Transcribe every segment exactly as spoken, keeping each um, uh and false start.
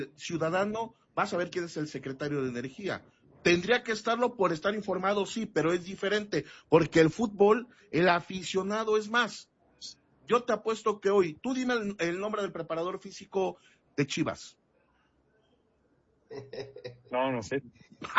ciudadano va a saber quién es el secretario de Energía. Tendría que estarlo por estar informado, sí, pero es diferente, porque el fútbol, el aficionado es más. Yo te apuesto que hoy, tú dime el, el nombre del preparador físico de Chivas. No, no sé.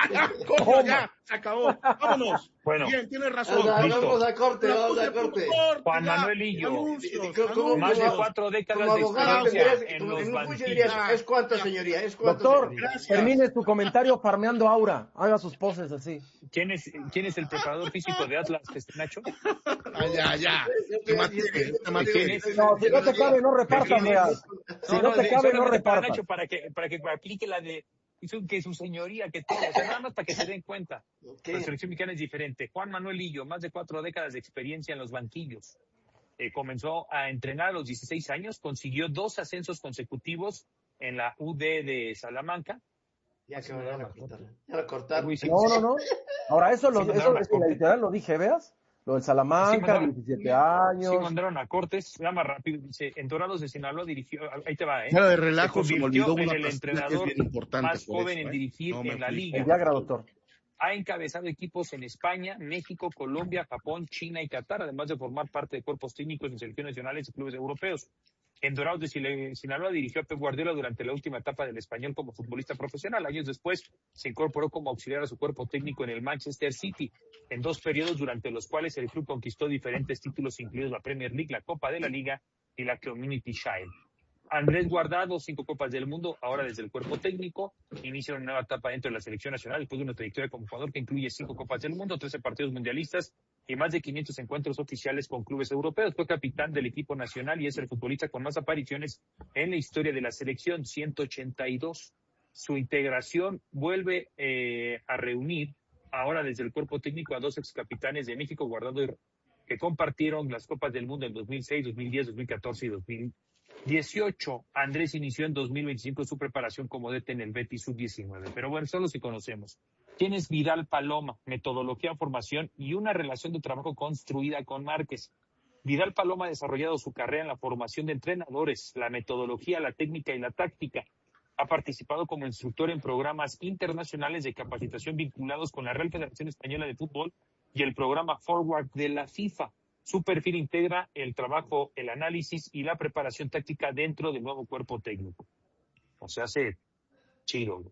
¡Coño, ya! ¡Se acabó! ¡Vámonos! Bueno. Bien, tienes razón. Vamos a corte, vamos a corte. Juan Manuel Illo. Anuncios, ¿Cómo, más cómo, de cuatro décadas como de abogado experiencia tendrías, en como, los en un juicio banquillos. dirías, ¿es cuánto, señoría? ¿Es cuánto, Doctor, señoría? termine su comentario farmeando aura. Haga sus poses así. ¿Quién es, quién es el preparador físico de Atlas, este Nacho? Ah, ya, ya. Te maté, te maté. ¿Quién es? No, si no te cabe, no repartas, Real. Si no te de- cabe, no solamente para repartas. Nacho, para que, para que aplique la de su- que su señoría, que todo, o sea, nada más para que se den cuenta. ¿Qué? La selección mexicana es diferente. Juan Manuel Illo, más de cuatro décadas de experiencia en los banquillos. Eh, comenzó a entrenar a los dieciséis años, consiguió dos ascensos consecutivos en la U D de Salamanca. Ya que me van a cortar. Ya lo cortaron. Uy, sí. No, no, no. Ahora, eso, lo, Sí, eso mandaron a es en la corte. literal lo dije, ¿veas? Lo del Sí, Salamanca, mandaron- diecisiete Sí, años. mandaron a Cortes, nada más rápido, dice, en Dorados de Sinaloa dirigió, ahí te va, ¿eh? Fuera de relajo, se me convirtió olvidó en una el pastilla que es entrenador bien importante más por joven eso, en ¿eh? dirigir No me en la fui. liga. El Viagra, doctor. Ha encabezado equipos en España, México, Colombia, Japón, China y Qatar, además de formar parte de cuerpos técnicos en selecciones nacionales y clubes europeos. En Dorados de Sile- Sinaloa dirigió a Pep Guardiola durante la última etapa del español como futbolista profesional. Años después se incorporó como auxiliar a su cuerpo técnico en el Manchester City, en dos periodos durante los cuales el club conquistó diferentes títulos, incluidos la Premier League, la Copa de la Liga y la Community Shield. Andrés Guardado, cinco Copas del Mundo, ahora desde el cuerpo técnico, inicia una nueva etapa dentro de la selección nacional después de una trayectoria como jugador que incluye cinco Copas del Mundo, trece partidos mundialistas y más de quinientos encuentros oficiales con clubes europeos. Fue capitán del equipo nacional y es el futbolista con más apariciones en la historia de la selección, ciento ochenta y dos. Su integración vuelve eh, a reunir ahora desde el cuerpo técnico a dos excapitanes de México, Guardado y que compartieron las Copas del Mundo en dos mil seis, dos mil diez, dos mil catorce y dos mil dieciocho. Andrés inició en dos mil veinticinco su preparación como D T en el Betis sub diecinueve. Pero bueno, son los que conocemos. ¿Quién es Vidal Paloma? Metodología, formación y una relación de trabajo construida con Márquez. Vidal Paloma ha desarrollado su carrera en la formación de entrenadores, la metodología, la técnica y la táctica. Ha participado como instructor en programas internacionales de capacitación vinculados con la Real Federación Española de Fútbol y el programa Forward de la FIFA. Su perfil integra el trabajo, el análisis y la preparación táctica dentro del nuevo cuerpo técnico. O sea, hace chido.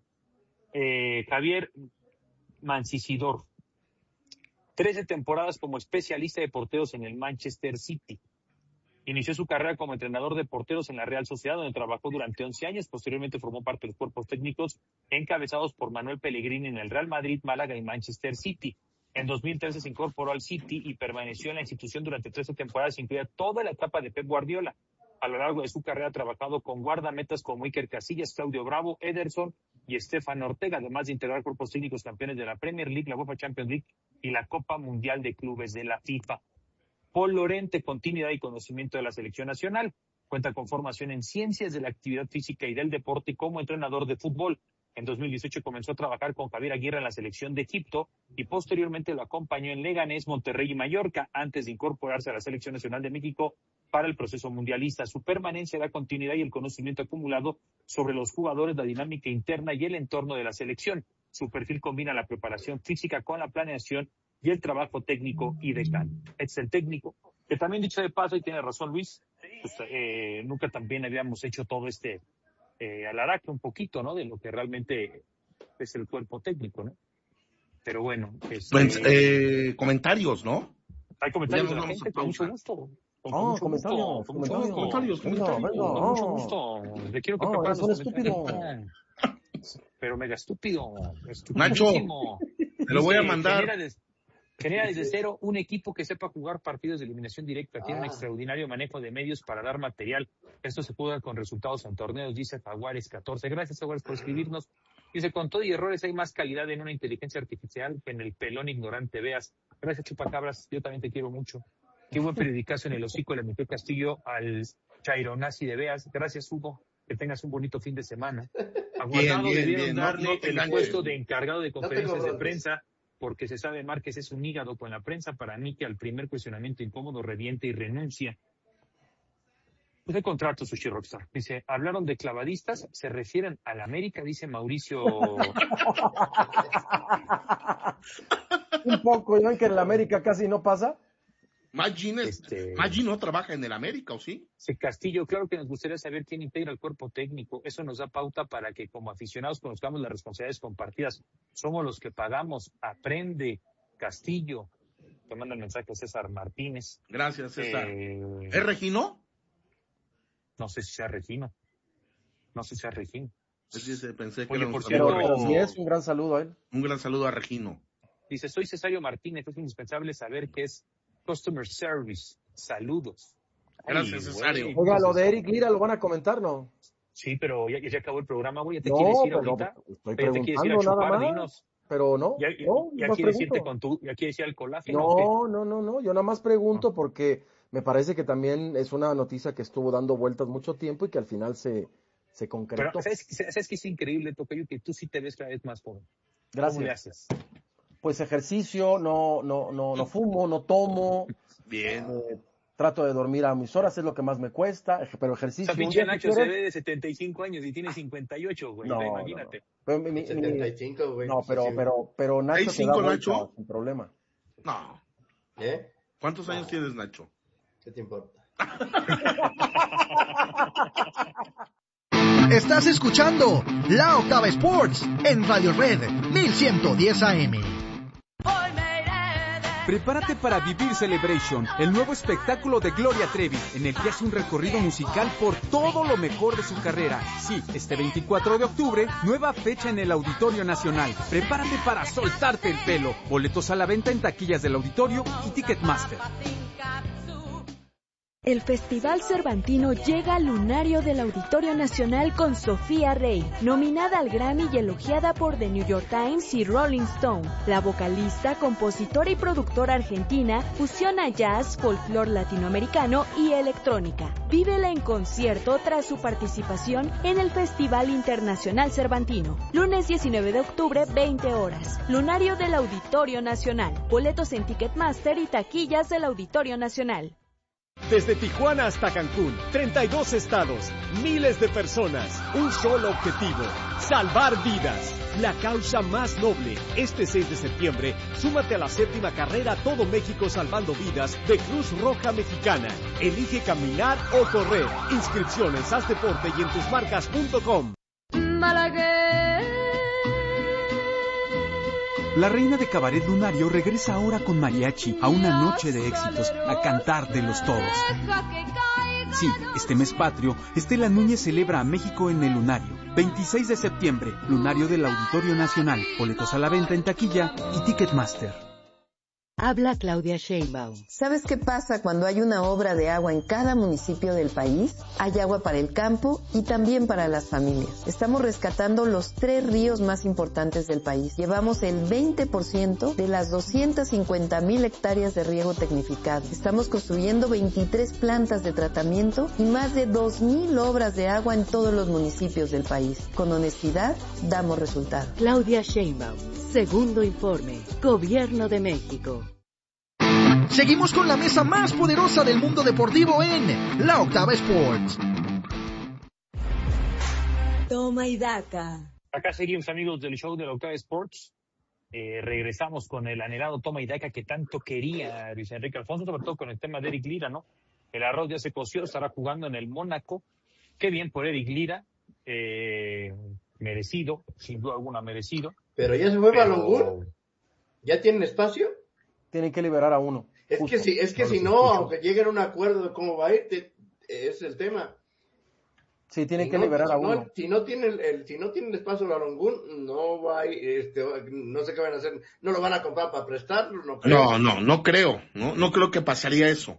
Eh, Javier Mancisidor. trece temporadas como especialista de porteros en el Manchester City. Inició su carrera como entrenador de porteros en la Real Sociedad, donde trabajó durante once años. Posteriormente formó parte de los cuerpos técnicos encabezados por Manuel Pellegrini en el Real Madrid, Málaga y Manchester City. En dos mil trece se incorporó al City y permaneció en la institución durante trece temporadas, incluida toda la etapa de Pep Guardiola. A lo largo de su carrera ha trabajado con guardametas como Iker Casillas, Claudio Bravo, Ederson y Estefan Ortega, además de integrar cuerpos técnicos campeones de la Premier League, la UEFA Champions League y la Copa Mundial de Clubes de la FIFA. Paul Lorente, continuidad y conocimiento de la selección nacional. Cuenta con formación en ciencias de la actividad física y del deporte y como entrenador de fútbol. En dos mil dieciocho comenzó a trabajar con Javier Aguirre en la selección de Egipto y posteriormente lo acompañó en Leganés, Monterrey y Mallorca antes de incorporarse a la selección nacional de México para el proceso mundialista. Su permanencia da continuidad y el conocimiento acumulado sobre los jugadores, la dinámica interna y el entorno de la selección. Su perfil combina la preparación física con la planeación y el trabajo técnico y de campo. Este es el técnico, que también dicho de paso, y tiene razón Luis, pues, eh, nunca también habíamos hecho todo este eh, alaraque un poquito, ¿no? De lo que realmente es el cuerpo técnico, ¿no? Pero bueno, este, Pues, eh, comentarios, ¿no? hay comentarios Ya de nos la vamos gente, a con mucho pausa. gusto. Con, Oh, con mucho comentarios, gusto, con mucho comentarios. gusto. Comentarios, Venga, comentarios. venga. Con mucho Oh. gusto. Le quiero que Oh, prepare eres los un estúpido. comentarios. Pero mega estúpido. Nacho, Estupidísimo. te lo voy a Dice, mandar. Genera, des- genera desde cero un equipo que sepa jugar partidos de eliminación directa. Tiene un Ah. extraordinario manejo de medios para dar material. Esto se pudo dar con resultados en torneos, dice Jaguares catorce. Gracias, Jaguares, por escribirnos. Dice, con todo y errores hay más calidad en una inteligencia artificial que en el pelón ignorante veas. Gracias, Chupacabras. Yo también te quiero mucho. Qué buen periodicazo en el hocico le metió Castillo al Chaironazi de Veas. Gracias, Hugo. Que tengas un bonito fin de semana. A Guardado bien, debieron bien. No- darle no te el enganches. puesto de encargado de tengo conferencias de broncas. prensa, porque se sabe Márquez es un hígado con la prensa. Para mí que al primer cuestionamiento incómodo reviente y renuncia. Pues hay contrato, Sushi Rockstar. Dice, hablaron de clavadistas, se refieren al América, dice Mauricio. Un poco, ¿no? En que en el América casi no pasa. Maggi este... no trabaja en el América, ¿o sí? Sí, Castillo, claro que nos gustaría saber quién integra el cuerpo técnico. Eso nos da pauta para que como aficionados conozcamos las responsabilidades compartidas. Somos los que pagamos. Aprende, Castillo. Te manda el mensaje César Martínez. Gracias, César. Eh... ¿Es Regino? No sé si sea Regino. No sé si sea Regino. Sí, sí, pensé que Oye, era por un cierto, pero, pero sí es un gran saludo a él. Un gran saludo a Regino. Dice, soy Cesario Martínez, es indispensable saber qué es Customer Service. Saludos. Gracias, Ay, Cesario. Güey, Oiga, lo de Eric Lira lo van a comentar, ¿no? Sí, pero ya, ya acabó el programa, güey. ¿Ya te no, quieres ir pero ahorita? Estoy ¿Ya te quieres ir a preguntando chupar? nada más. Dinos. Pero no, ¿Ya, no, ya más quieres pregunto. irte con tu, ya quieres ir al colágeno? No, no, no, no, yo nada más pregunto porque me parece que también es una noticia que estuvo dando vueltas mucho tiempo y que al final se, se concretó. Pero ¿sabes, ¿sabes que es increíble, Tocayo? Que tú sí te ves cada vez más joven. Gracias. ¿Cómo le haces? Pues ejercicio, no, no, no, no fumo, no tomo. Bien. Eh, trato de dormir a mis horas, es lo que más me cuesta, pero ejercicio. O sea, pinche Nacho se ve de setenta y cinco años y tiene cincuenta y ocho, güey. No, imagínate. No, no. Pero mi, mi, setenta y cinco, güey. No, pero, pero, pero Nacho ¿seis cinco, Nacho? Sin problema. No. ¿Eh? ¿Cuántos no. años tienes, Nacho? ¿Qué te importa? Estás escuchando La Octava Sports en Radio Red mil ciento diez A M. Prepárate para vivir Celebration, el nuevo espectáculo de Gloria Trevi, en el que hace un recorrido musical por todo lo mejor de su carrera. Sí, este veinticuatro de octubre, nueva fecha en el Auditorio Nacional. Prepárate para soltarte el pelo. Boletos a la venta en taquillas del auditorio y Ticketmaster. El Festival Cervantino llega al lunario del Auditorio Nacional con Sofía Rey, nominada al Grammy y elogiada por The New York Times y Rolling Stone. La vocalista, compositora y productora argentina fusiona jazz, folclore latinoamericano y electrónica. Vívela en concierto tras su participación en el Festival Internacional Cervantino. Lunes diecinueve de octubre, veinte horas. Lunario del Auditorio Nacional. Boletos en Ticketmaster y taquillas del Auditorio Nacional. Desde Tijuana hasta Cancún, treinta y dos estados, miles de personas, un solo objetivo, salvar vidas. La causa más noble. Este seis de septiembre, súmate a la séptima carrera Todo México Salvando Vidas de Cruz Roja Mexicana. Elige caminar o correr. Inscripciones, haz deporte y en tus marcas punto com. La reina de cabaret lunario regresa ahora con mariachi a una noche de éxitos, a cantar de los todos. Sí, este mes patrio, Estela Núñez celebra a México en el lunario. veintiséis de septiembre, lunario del Auditorio Nacional. Boletos a la venta en taquilla y Ticketmaster. Habla Claudia Sheinbaum. ¿Sabes qué pasa cuando hay una obra de agua en cada municipio del país? Hay agua para el campo y también para las familias. Estamos rescatando los tres ríos más importantes del país. Llevamos el veinte por ciento de las doscientas cincuenta mil hectáreas de riego tecnificado. Estamos construyendo veintitrés plantas de tratamiento y más de dos mil obras de agua en todos los municipios del país. Con honestidad, damos resultados. Claudia Sheinbaum. Segundo informe. Gobierno de México. Seguimos con la mesa más poderosa del mundo deportivo en La Octava Sports. Toma y daca. Acá seguimos, amigos del show de La Octava Sports. Eh, regresamos con el anhelado toma y daca que tanto quería Luis Enrique Alfonso, sobre todo con el tema de Eric Lira, ¿no? El arroz ya se coció, estará jugando en el Mónaco. Qué bien por Eric Lira. Eh, merecido, sin duda alguna merecido. Pero ya se fue pero... Balogun. ¿Ya tienen espacio? Tienen que liberar a uno. Es Justo. que si, es que no si no, escucho. Aunque lleguen a un acuerdo de cómo va a ir, te, es el tema. Sí, tienen si que no, liberar si a no, uno. Si no tiene el, el, si no tiene el espacio Balogun, no va a ir, este, no sé qué van a hacer, no lo van a comprar para prestarlo, no creo. No, no, no creo, no, no creo que pasaría eso.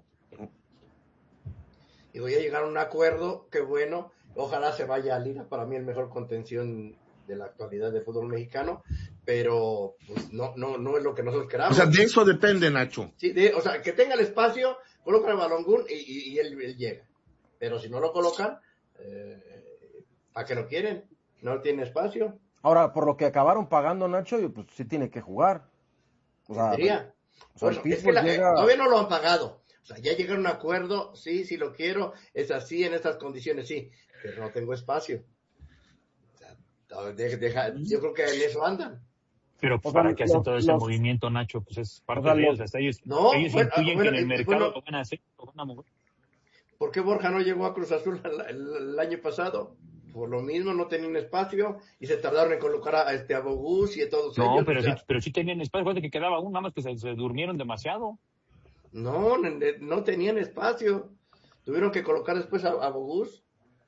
Y voy a llegar a un acuerdo, que bueno, ojalá se vaya a Lira, para mí el mejor contención de la actualidad del fútbol mexicano, pero pues no no no es lo que nosotros queramos. O sea, de eso depende, Nacho. Sí, de, o sea, que tenga el espacio, colocan a Balogun y, y, y él, él llega. Pero si no lo colocan, eh, ¿para qué lo quieren? No tiene espacio. Ahora, por lo que acabaron pagando, Nacho, pues sí tiene que jugar. O sea, Tendría. O sea, bueno, es que la, llega... todavía no lo han pagado. O sea, ya llegaron a un acuerdo, sí, sí lo quiero, es así, en estas condiciones, sí, pero no tengo espacio. O sea, deja, deja, yo creo que en eso andan. Pero pues, o sea, para que hacen los, todo ese los, movimiento, Nacho, pues es parte o sea, de ellos. los, Hasta ellos, no, ellos bueno, intuyen bueno, que en el mercado bueno, lo van a hacer, lo van a mover. ¿Por qué Borja no llegó a Cruz Azul el, el, el año pasado? Por lo mismo, no tenían espacio y se tardaron en colocar a, a este a Bogus y a todos no, ellos. pero o sea, sí, pero sí tenían espacio. Fíjate que quedaba uno, nada más que se, se durmieron demasiado. No, no tenían espacio. Tuvieron que colocar después a, a Bogus.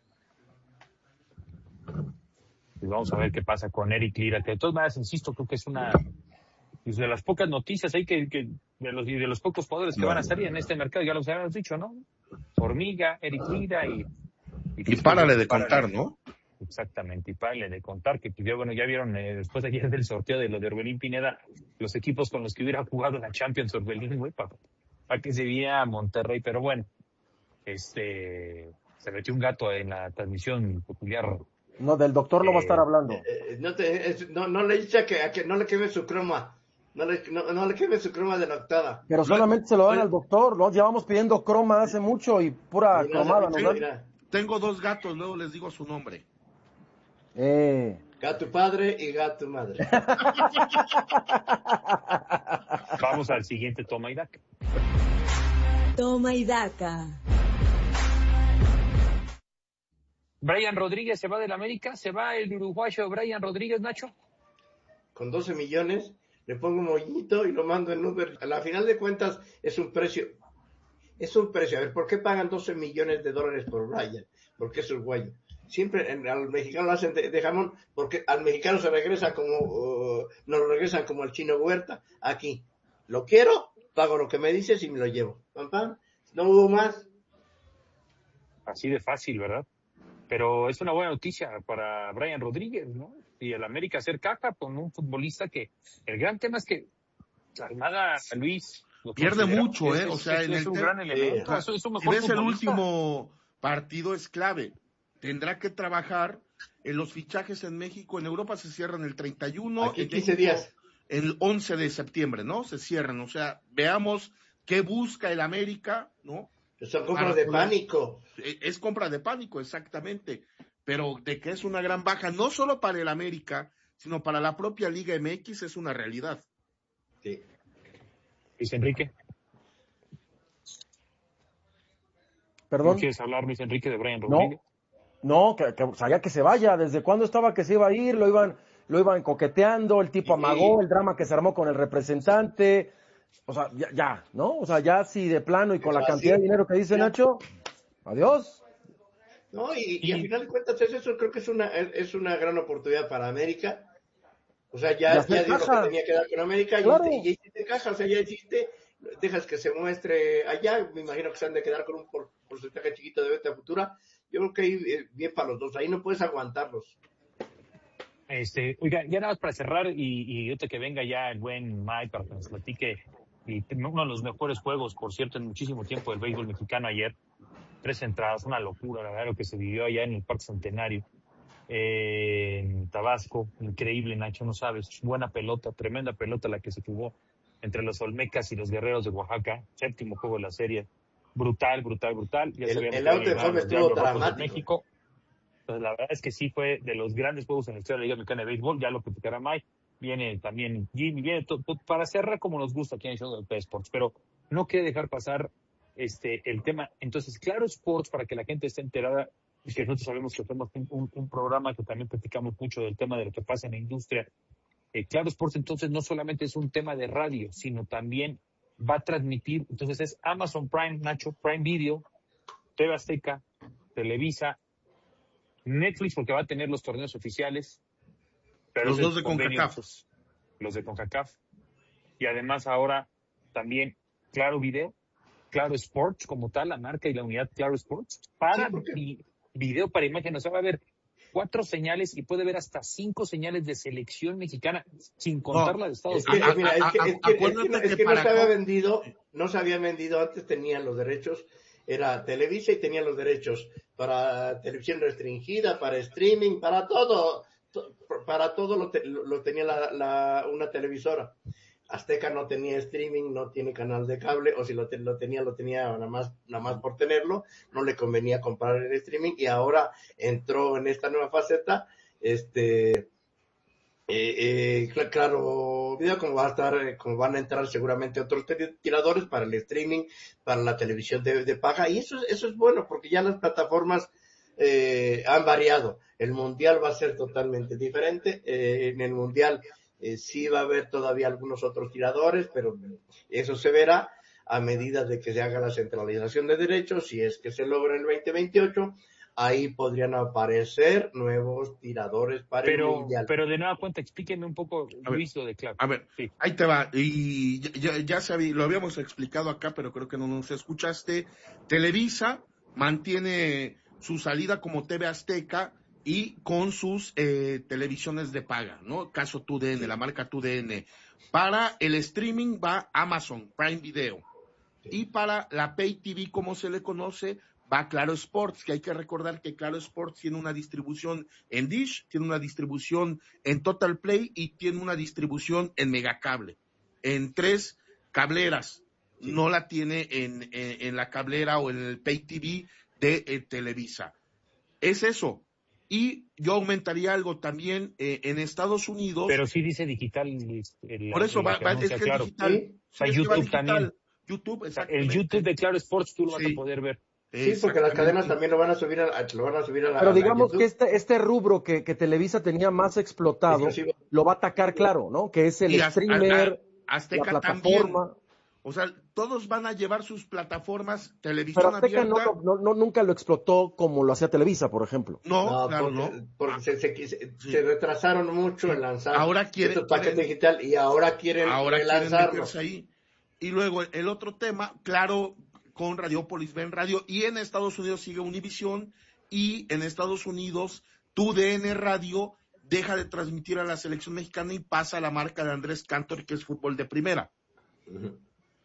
Y vamos a ver qué pasa con Eric Lira, que de todas maneras, insisto, creo que es una pues, de las pocas noticias ahí que, que de los y de los pocos jugadores que no. van a salir en este mercado, ya los habíamos dicho, ¿no? Hormiga, Eric Lira y... Y, y párale de párale. contar, ¿no? Exactamente, y párale de contar, que pues, bueno, ya vieron eh, después de ayer del sorteo de lo de Orbelín Pineda, los equipos con los que hubiera jugado la Champions Orbelín, güey, para pa que se viera Monterrey, pero bueno, este, se metió un gato en la transmisión peculiar. No, del doctor no eh, va a estar hablando. Eh, no, te, es, no, no le dice que, a que no le queme su croma. No le, no, no le queme su croma de la octava. Pero solamente se lo dan al doctor, ¿no? Llevamos pidiendo croma hace mucho y pura mira, cromada, ¿no? Mira. Tengo dos gatos, luego les digo su nombre. Eh. Gato padre y gato madre. Vamos al siguiente toma y daca. Toma y daca. Brian Rodríguez se va del América, se va el uruguayo Brian Rodríguez, Nacho. Con doce millones, le pongo un mollito y lo mando en Uber. A la final de cuentas es un precio, es un precio. A ver, ¿por qué pagan doce millones de dólares por Brian? Porque es uruguayo. Siempre en, al mexicano lo hacen de, de jamón, porque al mexicano se regresa como, uh, nos lo regresan como al Chino Huerta. Aquí, lo quiero, pago lo que me dices y me lo llevo. Pam, pam. No hubo más. Así de fácil, ¿verdad? Pero es una buena noticia para Brian Rodríguez, ¿no? Y el América hacer caja con un futbolista que el gran tema es que la Almada, Luis, pierde mucho, ¿eh? O sea, es, en es el un te... gran elemento. Eh, es, es un mejor si ves el último partido es clave. Tendrá que trabajar en los fichajes en México. En Europa se cierran el treinta y uno. Aquí quince días. El once de septiembre, ¿no? Se cierran. O sea, veamos qué busca el América, ¿no? Son compras de pánico. Es compra de pánico, exactamente. Pero de que es una gran baja, no solo para el América, sino para la propia Liga M X, es una realidad. Sí. Luis Enrique. ¿Perdón? ¿No quieres hablar, Luis Enrique, de Brian Rodríguez? No, no que, que sabía que se vaya. ¿Desde cuándo estaba que se iba a ir? Lo iban, lo iban coqueteando, el tipo amagó, el drama que se armó con el representante. O sea, ya, ya, ¿no? O sea, ya si de plano y con la cantidad de dinero que dice Nacho, adiós. No, y, y al final de cuentas eso creo que es una es una gran oportunidad para América. O sea, ya, ya, ya dijo que tenía que dar con América claro. y, y, y hiciste caja, o sea, ya hiciste, dejas que se muestre allá, me imagino que se han de quedar con un por, porcentaje chiquito de venta futura. Yo creo que ahí eh, bien para los dos, ahí no puedes aguantarlos. Este, oiga, ya nada más para cerrar y, y ahorita que venga ya el buen Mike para que nos platique y uno de los mejores juegos, por cierto, en muchísimo tiempo del béisbol mexicano ayer. Tres entradas, una locura, la verdad, lo que se vivió allá en el Parque Centenario, eh, en Tabasco, increíble, Nacho, no sabes, buena pelota, tremenda pelota la que se jugó entre los Olmecas y los Guerreros de Oaxaca, séptimo juego de la serie, brutal, brutal, brutal. Ya el el auto de forma estuvo dramático. México. Entonces, la verdad es que sí fue de los grandes juegos en la historia de la Liga Mexicana de Béisbol, ya lo platicará Mike, viene también Jimmy, viene to, to, para cerrar como nos gusta aquí en el show de P Sports, pero no quiere dejar pasar este el tema. Entonces, Claro Sports, para que la gente esté enterada, y que nosotros sabemos que tenemos un, un, un programa que también platicamos mucho del tema de lo que pasa en la industria. Eh, Claro Sports, entonces, no solamente es un tema de radio, sino también va a transmitir, entonces es Amazon Prime, Nacho, Prime Video, T V Azteca, Televisa, Netflix, porque va a tener los torneos oficiales. Pero los dos de CONCACAF. Los de CONCACAF. Y además ahora también Claro Video, Claro Sports como tal, la marca y la unidad Claro Sports, para sí, video, para imagen. O sea, va a haber cuatro señales y puede ver hasta cinco señales de selección mexicana, sin contar no, la de Estados Unidos. Es que, mira, es que, es que, es que, es que no se había vendido, no se había vendido, antes tenían los derechos, era Televisa y tenía los derechos para televisión restringida, para streaming, para todo, to, para todo lo, te, lo tenía la, la, una televisora. Azteca no tenía streaming, no tiene canal de cable, o si lo, te, lo tenía, lo tenía nada más, nada más por tenerlo, no le convenía comprar el streaming, y ahora entró en esta nueva faceta, este, eh, eh, claro, video como va a estar, como van a entrar seguramente otros tiradores para el streaming, para la televisión de, de paga, y eso, eso es bueno, porque ya las plataformas eh, han variado. El mundial va a ser totalmente diferente, eh, en el mundial Eh, sí va a haber todavía algunos otros tiradores, pero eso se verá a medida de que se haga la centralización de derechos. Si es que se logra en el veinte veintiocho, ahí podrían aparecer nuevos tiradores para pero, el mundial. Pero de nueva cuenta, explíqueme un poco, Luis, lo de claro. A ver, sí. Ahí te va. Y ya, ya sabí, lo habíamos explicado acá, pero creo que no nos escuchaste. Televisa mantiene su salida como T V Azteca y con sus eh, televisiones de paga, ¿no? Caso T U D N, la marca T U D N. Para el streaming va Amazon Prime Video. Sí. Y para la Pay T V, como se le conoce, va Claro Sports, que hay que recordar que Claro Sports tiene una distribución en Dish, tiene una distribución en Total Play y tiene una distribución en Megacable. En tres cableras. Sí. No la tiene en, en, en la cablera o en el Pay T V de eh, Televisa. Es eso. Y yo aumentaría algo también eh, en Estados Unidos. Pero sí dice digital. El, por eso, va, va, es que claro. es digital. ¿Sí? O sea, YouTube digital. También. YouTube, exactamente. El YouTube de Claro Sports tú lo sí. vas a poder ver. Sí, porque las cadenas también lo van a subir a, lo van a, subir a la. Pero digamos a que este, este rubro que, que Televisa tenía más explotado, Exclusivo. Lo va a atacar Claro, ¿no? Que es el y streamer, Azteca la plataforma. También. O sea, todos van a llevar sus plataformas, televisión Pero Azteca abierta. No, no, no, nunca lo explotó como lo hacía Televisa, por ejemplo. No, no claro, porque, no. Porque se, se, se, sí. se retrasaron mucho en lanzar ahora quieren, estos paquetes quieren, digital y ahora quieren ahora lanzarlos. Quieren ahí. Y luego el otro tema, claro, con Radiopolis Ven Radio, y en Estados Unidos sigue Univision, y en Estados Unidos T U D N Radio deja de transmitir a la selección mexicana y pasa a la marca de Andrés Cantor, que es fútbol de primera. Uh-huh.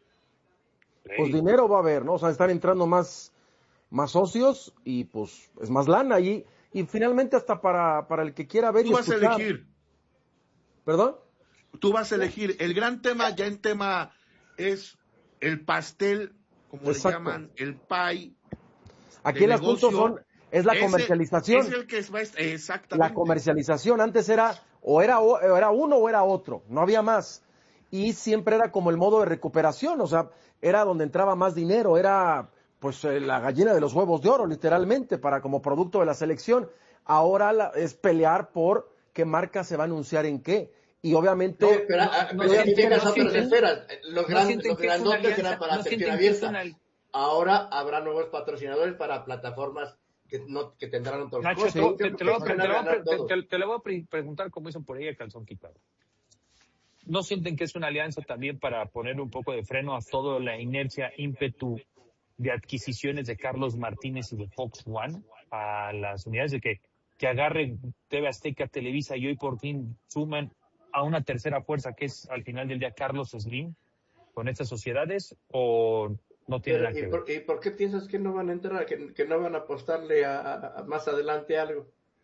Pues dinero va a haber, ¿no? O sea, están entrando más, más socios y pues es más lana y, y finalmente hasta para, para el que quiera ver Tú y vas escuchar. a elegir. ¿Perdón? Tú vas a elegir. El gran tema ya en tema es el pastel, como Exacto. le llaman, el pie. Aquí el asunto son, es la ese, comercialización. Es el que es, exactamente. La comercialización. Antes era o era, o era uno o era otro. No había más. Y siempre era como el modo de recuperación, o sea, era donde entraba más dinero, era pues eh, la gallina de los huevos de oro, literalmente, para como producto de la selección. Ahora la, es pelear por qué marca se va a anunciar en qué. Y obviamente... No, pero, no, no, no tienes otras esferas. Los, gran, no los grandotes eran para no atención abierta. Una... Ahora habrá nuevos patrocinadores para plataformas que, no, que tendrán otros Nacho, costos. Te, te, te, lo voy, te, te, te, te lo voy a preguntar como dicen por ahí el calzón quitado. ¿No sienten que es una alianza también para poner un poco de freno a toda la inercia, ímpetu de adquisiciones de Carlos Martínez y de Fox One a las unidades de que, que agarren T V Azteca, Televisa y hoy por fin suman a una tercera fuerza que es al final del día Carlos Slim con estas sociedades o no tiene nada que ver? ¿Y por, ¿Y por qué piensas que no van a entrar, que, que no van a apostarle a, a más adelante algo?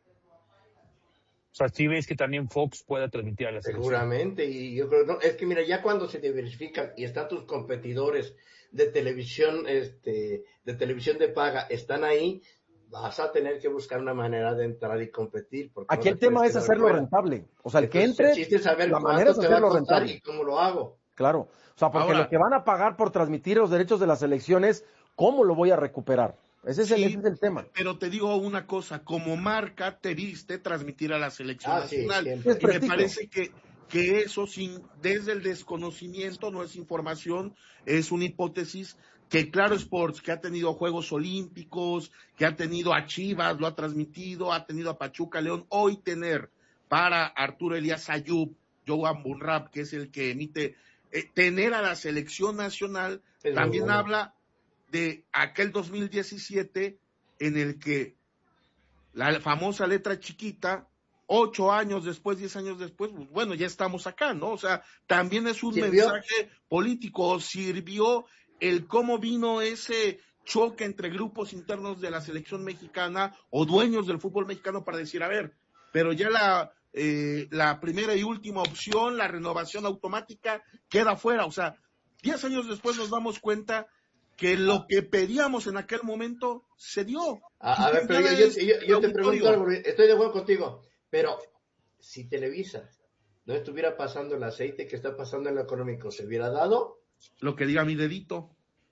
O sea, ¿sí ves que también Fox pueda transmitir a la selección? Seguramente, y yo creo, no, es que mira, ya cuando se diversifican y están tus competidores de televisión, este, de televisión de paga, están ahí, vas a tener que buscar una manera de entrar y competir. Aquí no el tema es hacerlo fuera. rentable. O sea, el Entonces, que entre, el chiste es saber la manera es hacerlo rentable. Y cómo lo hago. Claro, o sea, porque Ahora, lo que van a pagar por transmitir los derechos de las elecciones, ¿cómo lo voy a recuperar? Ese es, el, sí, ese es el tema. Pero te digo una cosa, como marca te viste transmitir a la selección ah, nacional. Sí, y me parece que, que eso sin, desde el desconocimiento, no es información, es una hipótesis, que Claro Sports, que ha tenido Juegos Olímpicos, que ha tenido a Chivas, lo ha transmitido, ha tenido a Pachuca León, hoy tener para Arturo Elías Ayub, Johan Bunrap, que es el que emite, eh, tener a la selección nacional, es también bueno. habla de aquel dos mil diecisiete en el que la famosa letra chiquita, ocho años después, diez años después, pues bueno, ya estamos acá, ¿no? O sea, también es un ¿Sirvió? mensaje político, sirvió el cómo vino ese choque entre grupos internos de la selección mexicana o dueños del fútbol mexicano para decir, a ver, pero ya la eh, la primera y última opción, la renovación automática, queda fuera. O sea, diez años después nos damos cuenta que lo que pedíamos en aquel momento se dio. A, a ver, pero yo, yo, yo, yo te pregunto algo, estoy de acuerdo contigo, pero si Televisa no estuviera pasando el aceite que está pasando en lo económico, ¿se hubiera dado? Lo que diga mi dedito.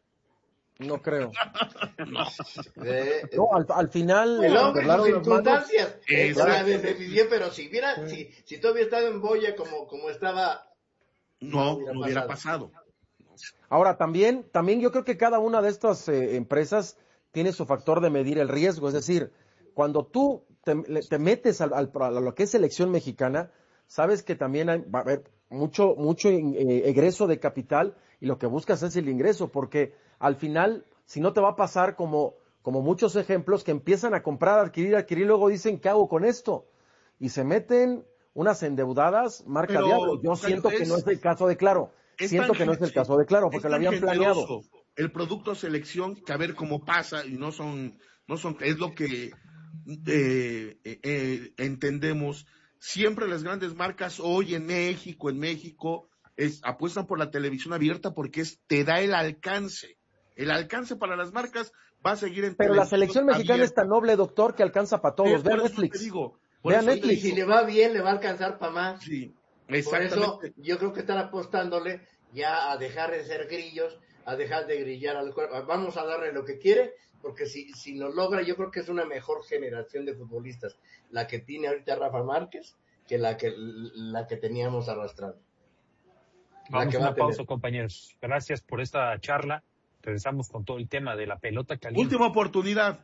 No creo. no. Eh, no, al, al final... El hombre, sus circunstancias. Eh, decidió, pero si hubiera, si, si todo hubiera estado en boya como, como estaba... No, no hubiera, no hubiera pasado. pasado. Ahora, también, también yo creo que cada una de estas eh, empresas tiene su factor de medir el riesgo. Es decir, cuando tú te, te metes al, al, a lo que es selección mexicana, sabes que también hay, va a haber mucho, mucho eh, egreso de capital y lo que buscas es el ingreso, porque al final, si no te va a pasar como, como muchos ejemplos que empiezan a comprar, adquirir, adquirir, luego dicen, ¿qué hago con esto? Y se meten unas endeudadas, marca Pero, diablo. Yo siento es, que no es el caso de Claro. Siento que no es el caso de Claro, porque lo habían planeado. El producto selección, que a ver cómo pasa, y no son, no son, es lo que eh, eh, entendemos. Siempre las grandes marcas hoy en México, en México, es, apuestan por la televisión abierta porque es, te da el alcance. El alcance para las marcas va a seguir en Pero la selección mexicana abierta. Es tan noble, doctor, que alcanza para todos. Vean Netflix. Digo, Vean Netflix. Y si le va bien, le va a alcanzar para más. Sí, por eso yo creo que están apostándole ya a dejar de ser grillos, a dejar de grillar al cuerpo. Vamos a darle lo que quiere, porque si, si lo logra, yo creo que es una mejor generación de futbolistas la que tiene ahorita Rafa Márquez que la que la que teníamos arrastrando. Vamos a una pausa, compañeros. Gracias por esta charla. Regresamos con todo el tema de la pelota caliente. Última oportunidad.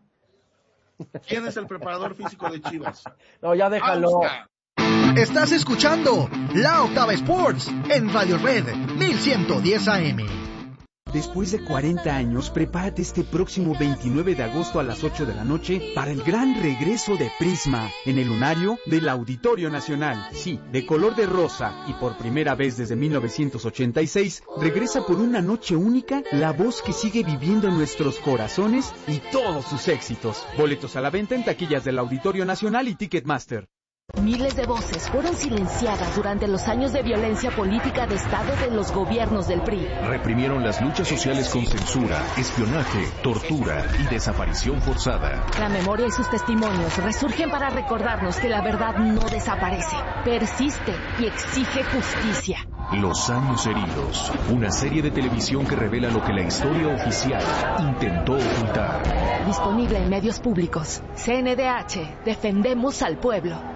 ¿Quién es el preparador físico de Chivas? No, ya déjalo. Pausa. Estás escuchando La Octava Sports en Radio Red mil ciento diez A M. Después de cuarenta años, prepárate este próximo veintinueve de agosto a las ocho de la noche para el gran regreso de Prisma en el lunario del Auditorio Nacional. Sí, de color de rosa y por primera vez desde mil novecientos ochenta y seis, regresa por una noche única la voz que sigue viviendo en nuestros corazones y todos sus éxitos. Boletos a la venta en taquillas del Auditorio Nacional y Ticketmaster. Miles de voces fueron silenciadas durante los años de violencia política de Estado de los gobiernos del P R I. Reprimieron las luchas sociales con censura, espionaje, tortura y desaparición forzada. La memoria y sus testimonios resurgen para recordarnos que la verdad no desaparece, persiste y exige justicia. Los años heridos, una serie de televisión que revela lo que la historia oficial intentó ocultar. Disponible en medios públicos. C N D H, defendemos al pueblo.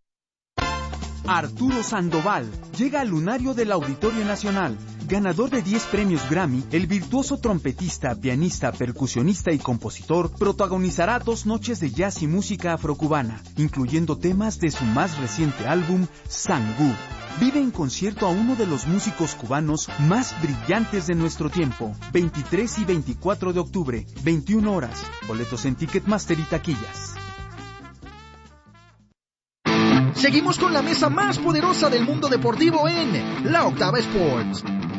Arturo Sandoval llega al lunario del Auditorio Nacional. Ganador de diez premios Grammy, el virtuoso trompetista, pianista, percusionista y compositor protagonizará dos noches de jazz y música afrocubana, incluyendo temas de su más reciente álbum, Sangú. Vive en concierto a uno de los músicos cubanos más brillantes de nuestro tiempo. veintitrés y veinticuatro de octubre, veintiuna horas. Boletos en Ticketmaster y taquillas. Seguimos con la mesa más poderosa del mundo deportivo en La Octava Sports.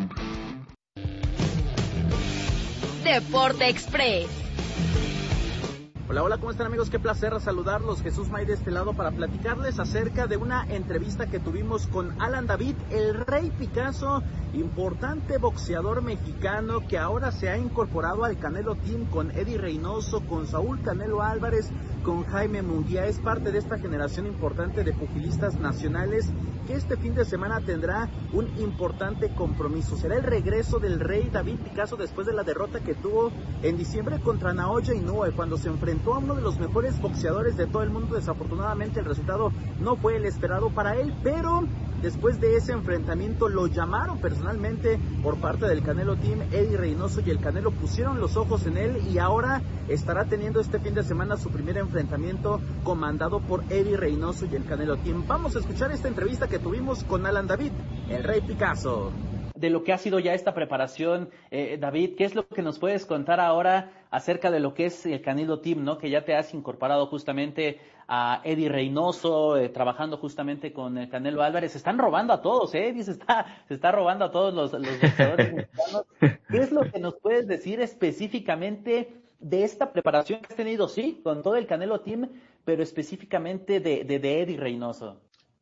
Deporte Express. Hola, hola, ¿cómo están, amigos? Qué placer saludarlos. Jesús May de este lado para platicarles acerca de una entrevista que tuvimos con Alan David, el Rey Picasso, importante boxeador mexicano que ahora se ha incorporado al Canelo Team con Eddie Reynoso, con Saúl Canelo Álvarez, con Jaime Munguía. Es parte de esta generación importante de pugilistas nacionales que este fin de semana tendrá un importante compromiso. Será el regreso del Rey David Picasso después de la derrota que tuvo en diciembre contra Naoya Inoue, cuando se enfrentó a uno de los mejores boxeadores de todo el mundo. Desafortunadamente el resultado no fue el esperado para él, pero después de ese enfrentamiento lo llamaron personalmente por parte del Canelo Team. Eddie Reynoso y el Canelo pusieron los ojos en él y ahora estará teniendo este fin de semana su primer enfrentamiento comandado por Eddie Reynoso y el Canelo Team. Vamos a escuchar esta entrevista que tuvimos con Alan David, el Rey Picasso. De lo que ha sido ya esta preparación, eh, David, ¿qué es lo que nos puedes contar ahora acerca de lo que es el Canelo Team, ¿no? Que ya te has incorporado justamente a Eddie Reynoso, eh, trabajando justamente con el Canelo Álvarez. Se están robando a todos, ¿eh? Se está, se está robando a todos los, los boxeadores mexicanos. ¿Qué es lo que nos puedes decir específicamente de esta preparación que has tenido, sí, con todo el Canelo Team, pero específicamente de, de, de Eddie Reynoso?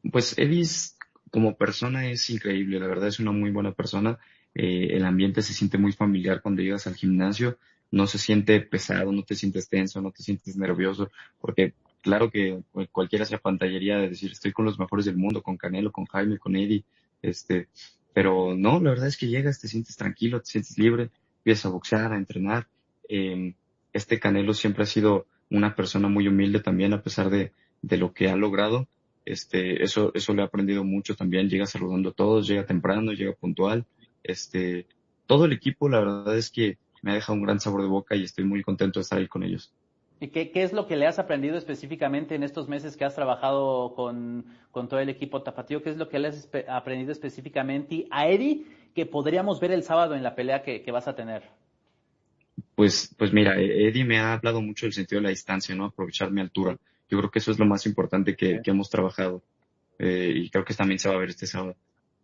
Pues Eddie como persona es increíble, la verdad es una muy buena persona. Eh, el ambiente se siente muy familiar cuando llegas al gimnasio, no se siente pesado, no te sientes tenso, no te sientes nervioso, porque claro que cualquiera se apantallaría de decir estoy con los mejores del mundo, con Canelo, con Jaime, con Eddie, este, pero no, la verdad es que llegas, te sientes tranquilo, te sientes libre, empiezas a boxear, a entrenar. Eh, este Canelo siempre ha sido una persona muy humilde también, a pesar de, de lo que ha logrado. Este, eso, eso le he aprendido mucho también, llega saludando a todos, llega temprano, llega puntual. Este, todo el equipo, la verdad es que me ha dejado un gran sabor de boca y estoy muy contento de estar ahí con ellos. ¿Y qué, qué es lo que le has aprendido específicamente en estos meses que has trabajado con, con todo el equipo tapatío? ¿Qué es lo que le has espe- aprendido específicamente a Eddie que podríamos ver el sábado en la pelea que, que vas a tener? Pues, pues mira, Eddie me ha hablado mucho del sentido de la distancia, ¿no? Aprovechar mi altura. Yo creo que eso es lo más importante que, que hemos trabajado. Eh, y creo que también se va a ver este sábado.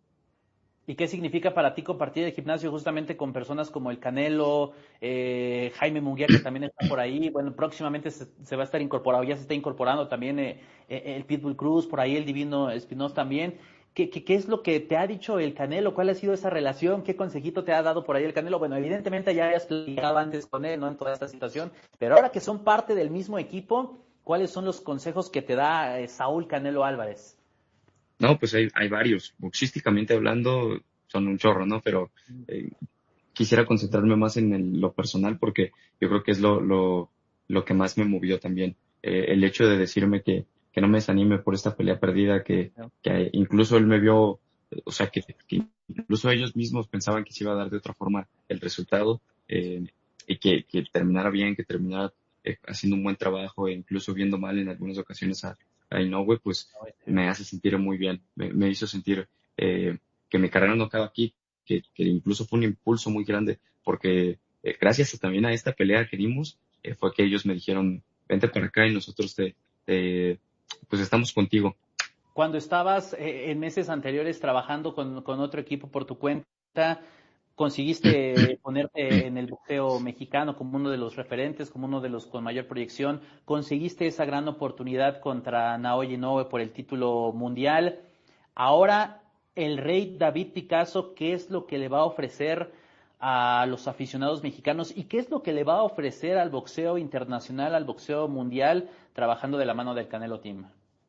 ¿Y qué significa para ti compartir el gimnasio justamente con personas como el Canelo, eh, Jaime Munguía, que también está por ahí? Bueno, próximamente se, se va a estar incorporado, ya se está incorporando también eh, eh, el Pitbull Cruz, por ahí el Divino Espinosa también. ¿Qué, qué, ¿Qué es lo que te ha dicho el Canelo? ¿Cuál ha sido esa relación? ¿Qué consejito te ha dado por ahí el Canelo? Bueno, evidentemente ya habías platicado antes con él, ¿no? En toda esta situación, pero ahora que son parte del mismo equipo, ¿cuáles son los consejos que te da eh, Saúl Canelo Álvarez? No, pues hay, hay varios. Boxísticamente hablando, son un chorro, ¿no? Pero eh, quisiera concentrarme más en el, lo personal porque yo creo que es lo, lo, lo que más me movió también. Eh, el hecho de decirme que, que no me desanime por esta pelea perdida, que, que incluso él me vio, o sea, que, que incluso ellos mismos pensaban que se iba a dar de otra forma el resultado, eh, y que, que terminara bien, que terminara eh, haciendo un buen trabajo e incluso viendo mal en algunas ocasiones a, a Inoue, pues me hace sentir muy bien, me, me hizo sentir eh, que mi carrera no acaba aquí, que, que incluso fue un impulso muy grande, porque eh, gracias a, también a esta pelea que dimos, eh, fue que ellos me dijeron, vente para acá y nosotros te, te pues estamos contigo. Cuando estabas eh, en meses anteriores trabajando con, con otro equipo por tu cuenta, conseguiste ponerte en el boxeo mexicano como uno de los referentes, como uno de los con mayor proyección, conseguiste esa gran oportunidad contra Naoya Inoue por el título mundial. Ahora, el Rey David Picasso, ¿qué es lo que le va a ofrecer a los aficionados mexicanos y qué es lo que le va a ofrecer al boxeo internacional, al boxeo mundial, trabajando de la mano del Canelo Team?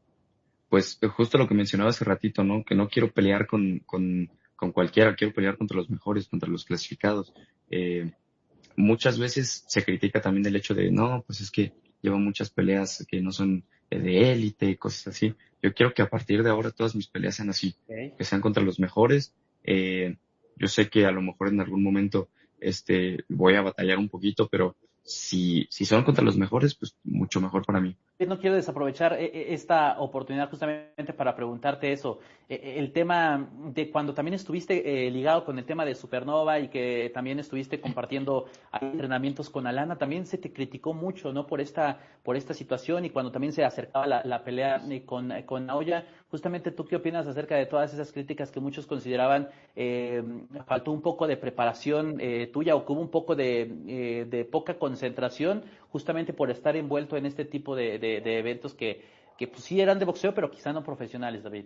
Pues justo lo que mencionaba hace ratito, ¿no? Que no quiero pelear con, con, con cualquiera, quiero pelear contra los mejores, contra los clasificados. Eh, muchas veces se critica también el hecho de, no, pues es que lleva muchas peleas que no son de élite y cosas así. Yo quiero que a partir de ahora todas mis peleas sean así, okay, que sean contra los mejores. Eh, yo sé que a lo mejor en algún momento este voy a batallar un poquito, pero si, si son contra los mejores, pues mucho mejor para mí. No quiero desaprovechar esta oportunidad justamente para preguntarte eso. El tema de cuando también estuviste ligado con el tema de Supernova y que también estuviste compartiendo entrenamientos con Alana, también se te criticó mucho, ¿no? Por esta, por esta situación y cuando también se acercaba la, la pelea con, con Naoya. Justamente, ¿tú qué opinas acerca de todas esas críticas que muchos consideraban eh, faltó un poco de preparación eh, tuya o que hubo un poco de, eh, de poca concentración justamente por estar envuelto en este tipo de, de, de eventos que, que pues sí eran de boxeo, pero quizá no profesionales, David?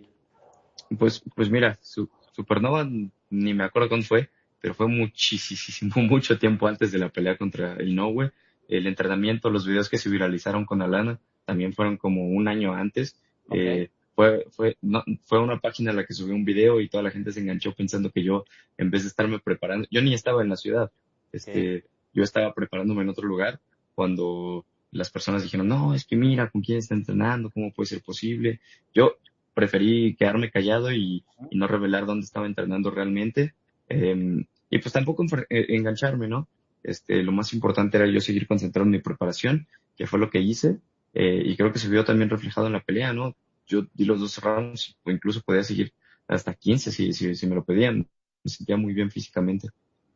Pues, pues mira, su, Supernova ni me acuerdo cuándo fue, pero fue muchísimo, mucho tiempo antes de la pelea contra Inoue. El entrenamiento, los videos que se viralizaron con Alana también fueron como un año antes. Okay. Eh, fue, fue, no, fue una página a la que subí un video y toda la gente se enganchó pensando que yo, en vez de estarme preparando, yo ni estaba en la ciudad, este, okay. Yo estaba preparándome en otro lugar cuando las personas dijeron, no, es que mira con quién está entrenando, cómo puede ser posible. Yo preferí quedarme callado y, y no revelar dónde estaba entrenando realmente, eh, y pues tampoco engancharme, ¿no? Este, lo más importante era yo seguir concentrado en mi preparación, que fue lo que hice, eh, y creo que se vio también reflejado en la pelea, ¿no? Yo di los dos rounds, o incluso podía seguir hasta quince si, si, si me lo pedían. Me sentía muy bien físicamente.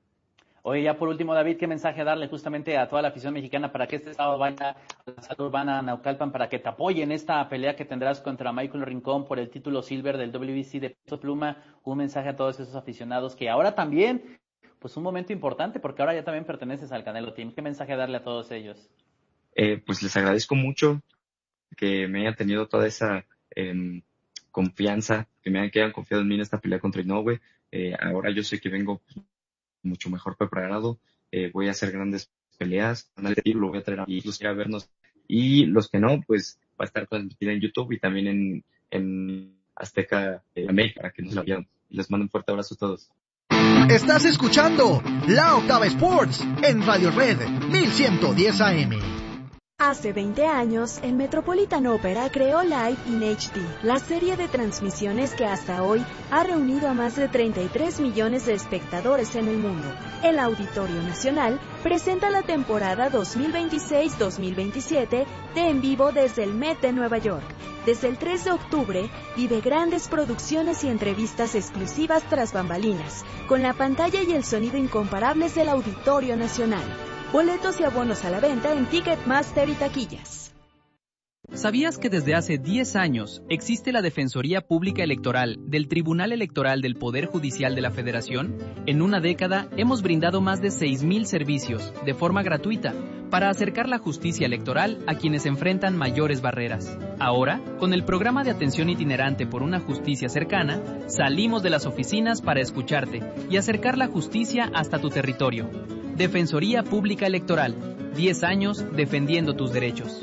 Oye, ya por último, David, ¿qué mensaje darle justamente a toda la afición mexicana para que este sábado vaya a la Salud Urbana Naucalpan para que te apoyen en esta pelea que tendrás contra Michael Rincón por el título silver del W B C de peso pluma? Un mensaje a todos esos aficionados que ahora también, pues un momento importante porque ahora ya también perteneces al Canelo Team. ¿Qué mensaje darle a todos ellos? Eh, pues les agradezco mucho que me hayan tenido toda esa, eh, confianza, que me han, que hayan confiado en mí en esta pelea contra Inoue. Eh, ahora yo sé que vengo mucho mejor preparado, eh, voy a hacer grandes peleas, lo voy a traer a amigos a vernos, y los que no, pues va a estar transmitida en YouTube y también en, en Azteca eh, América, para que no se lo vieran. Les mando un fuerte abrazo a todos. Estás escuchando La Octava Sports en Radio Red mil ciento diez A M. Hace veinte años, el Metropolitan Opera creó Live in H D, la serie de transmisiones que hasta hoy ha reunido a más de treinta y tres millones de espectadores en el mundo. El Auditorio Nacional presenta la temporada dos mil veintiséis dos mil veintisiete de En Vivo desde el Met de Nueva York. Desde el tres de octubre, vive grandes producciones y entrevistas exclusivas tras bambalinas, con la pantalla y el sonido incomparables del Auditorio Nacional. Boletos y abonos a la venta en Ticketmaster y taquillas. ¿Sabías que desde hace diez años existe la Defensoría Pública Electoral del Tribunal Electoral del Poder Judicial de la Federación? En una década hemos brindado más de seis mil servicios de forma gratuita para acercar la justicia electoral a quienes enfrentan mayores barreras. Ahora, con el programa de atención itinerante por una justicia cercana, salimos de las oficinas para escucharte y acercar la justicia hasta tu territorio. Defensoría Pública Electoral, diez años defendiendo tus derechos.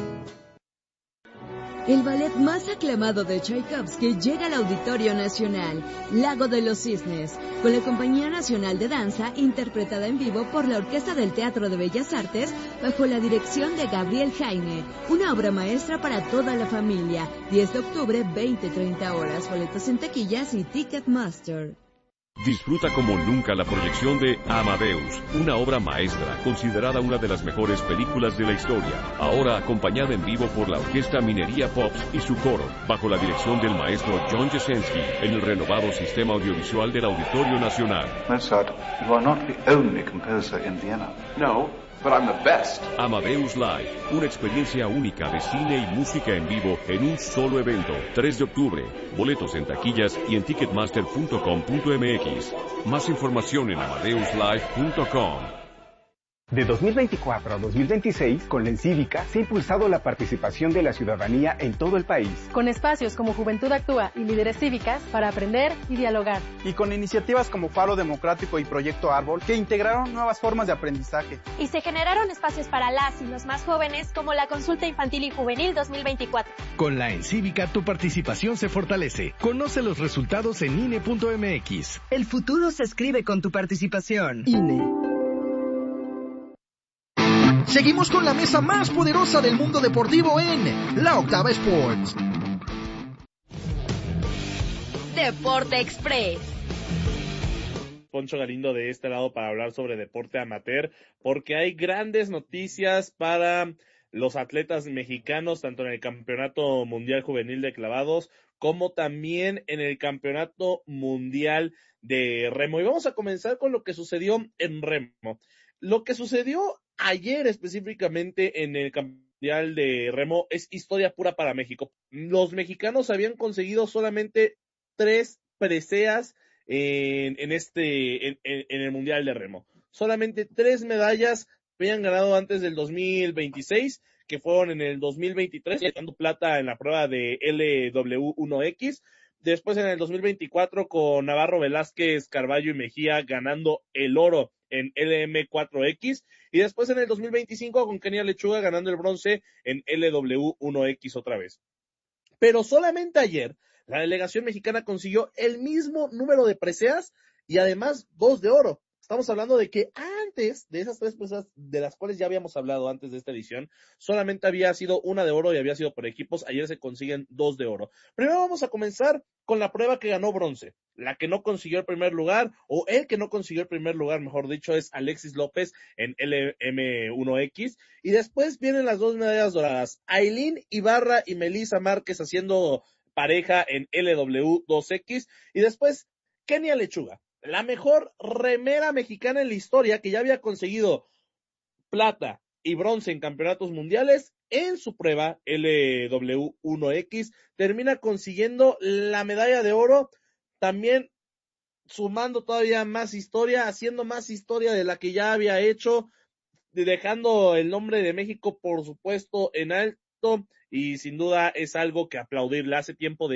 El ballet más aclamado de Tchaikovsky llega al Auditorio Nacional, Lago de los Cisnes, con la Compañía Nacional de Danza, interpretada en vivo por la Orquesta del Teatro de Bellas Artes, bajo la dirección de Gabriel Jaime, una obra maestra para toda la familia. diez de octubre, veinte treinta horas, boletos en taquillas y Ticketmaster. Disfruta como nunca la proyección de Amadeus, una obra maestra, considerada una de las mejores películas de la historia. Ahora acompañada en vivo por la Orquesta Minería Pops y su coro, bajo la dirección del maestro John Jasenski, en el renovado sistema audiovisual del Auditorio Nacional. Mozart, you are not the only composer in Vienna. No, but I'm the best. Amadeus Live, una experiencia única de cine y música en vivo en un solo evento. tres de octubre, boletos en taquillas y en ticketmaster punto com punto m x. Más información en amadeus live punto com. De dos mil veinticuatro a dos mil veintiséis, con la Encívica se ha impulsado la participación de la ciudadanía en todo el país. Con espacios como Juventud Actúa y Líderes Cívicas para aprender y dialogar. Y con iniciativas como Faro Democrático y Proyecto Árbol que integraron nuevas formas de aprendizaje. Y se generaron espacios para las y los más jóvenes como la Consulta Infantil y Juvenil dos mil veinticuatro. Con la Encívica tu participación se fortalece. Conoce los resultados en I N E punto m x. El futuro se escribe con tu participación. I N E. Seguimos con la mesa más poderosa del mundo deportivo en La Octava Sports. Deporte Express. Poncho Galindo de este lado para hablar sobre deporte amateur, porque hay grandes noticias para los atletas mexicanos, tanto en el Campeonato Mundial Juvenil de Clavados, como también en el Campeonato Mundial de Remo. Y vamos a comenzar con lo que sucedió en Remo. Lo que sucedió ayer específicamente en el Mundial de Remo es historia pura para México. Los mexicanos habían conseguido solamente tres preseas en, en este, en, en el Mundial de Remo. Solamente tres medallas habían ganado antes del dos mil veintiséis, que fueron en el dos mil veintitrés, ganando plata en la prueba de L W uno X. Después en el dos mil veinticuatro con Navarro, Velázquez, Carballo y Mejía ganando el oro en L M cuatro X, y después en el dos mil veinticinco con Kenia Lechuga ganando el bronce en L W uno X otra vez. Pero solamente ayer la delegación mexicana consiguió el mismo número de preseas y además dos de oro. Estamos hablando de que antes de esas tres preseas de las cuales ya habíamos hablado antes de esta edición, solamente había sido una de oro y había sido por equipos. Ayer se consiguen dos de oro. Primero vamos a comenzar con la prueba que ganó bronce. La que no consiguió el primer lugar, o el que no consiguió el primer lugar, mejor dicho, es Alexis López en L M uno X. Y después vienen las dos medallas doradas. Ailín Ibarra y Melissa Márquez haciendo pareja en L W dos X. Y después Kenia Lechuga, la mejor remera mexicana en la historia, que ya había conseguido plata y bronce en campeonatos mundiales, en su prueba L W uno X, termina consiguiendo la medalla de oro, también sumando todavía más historia, haciendo más historia de la que ya había hecho, dejando el nombre de México, por supuesto, en alto, y sin duda es algo que aplaudirle. Hace tiempo de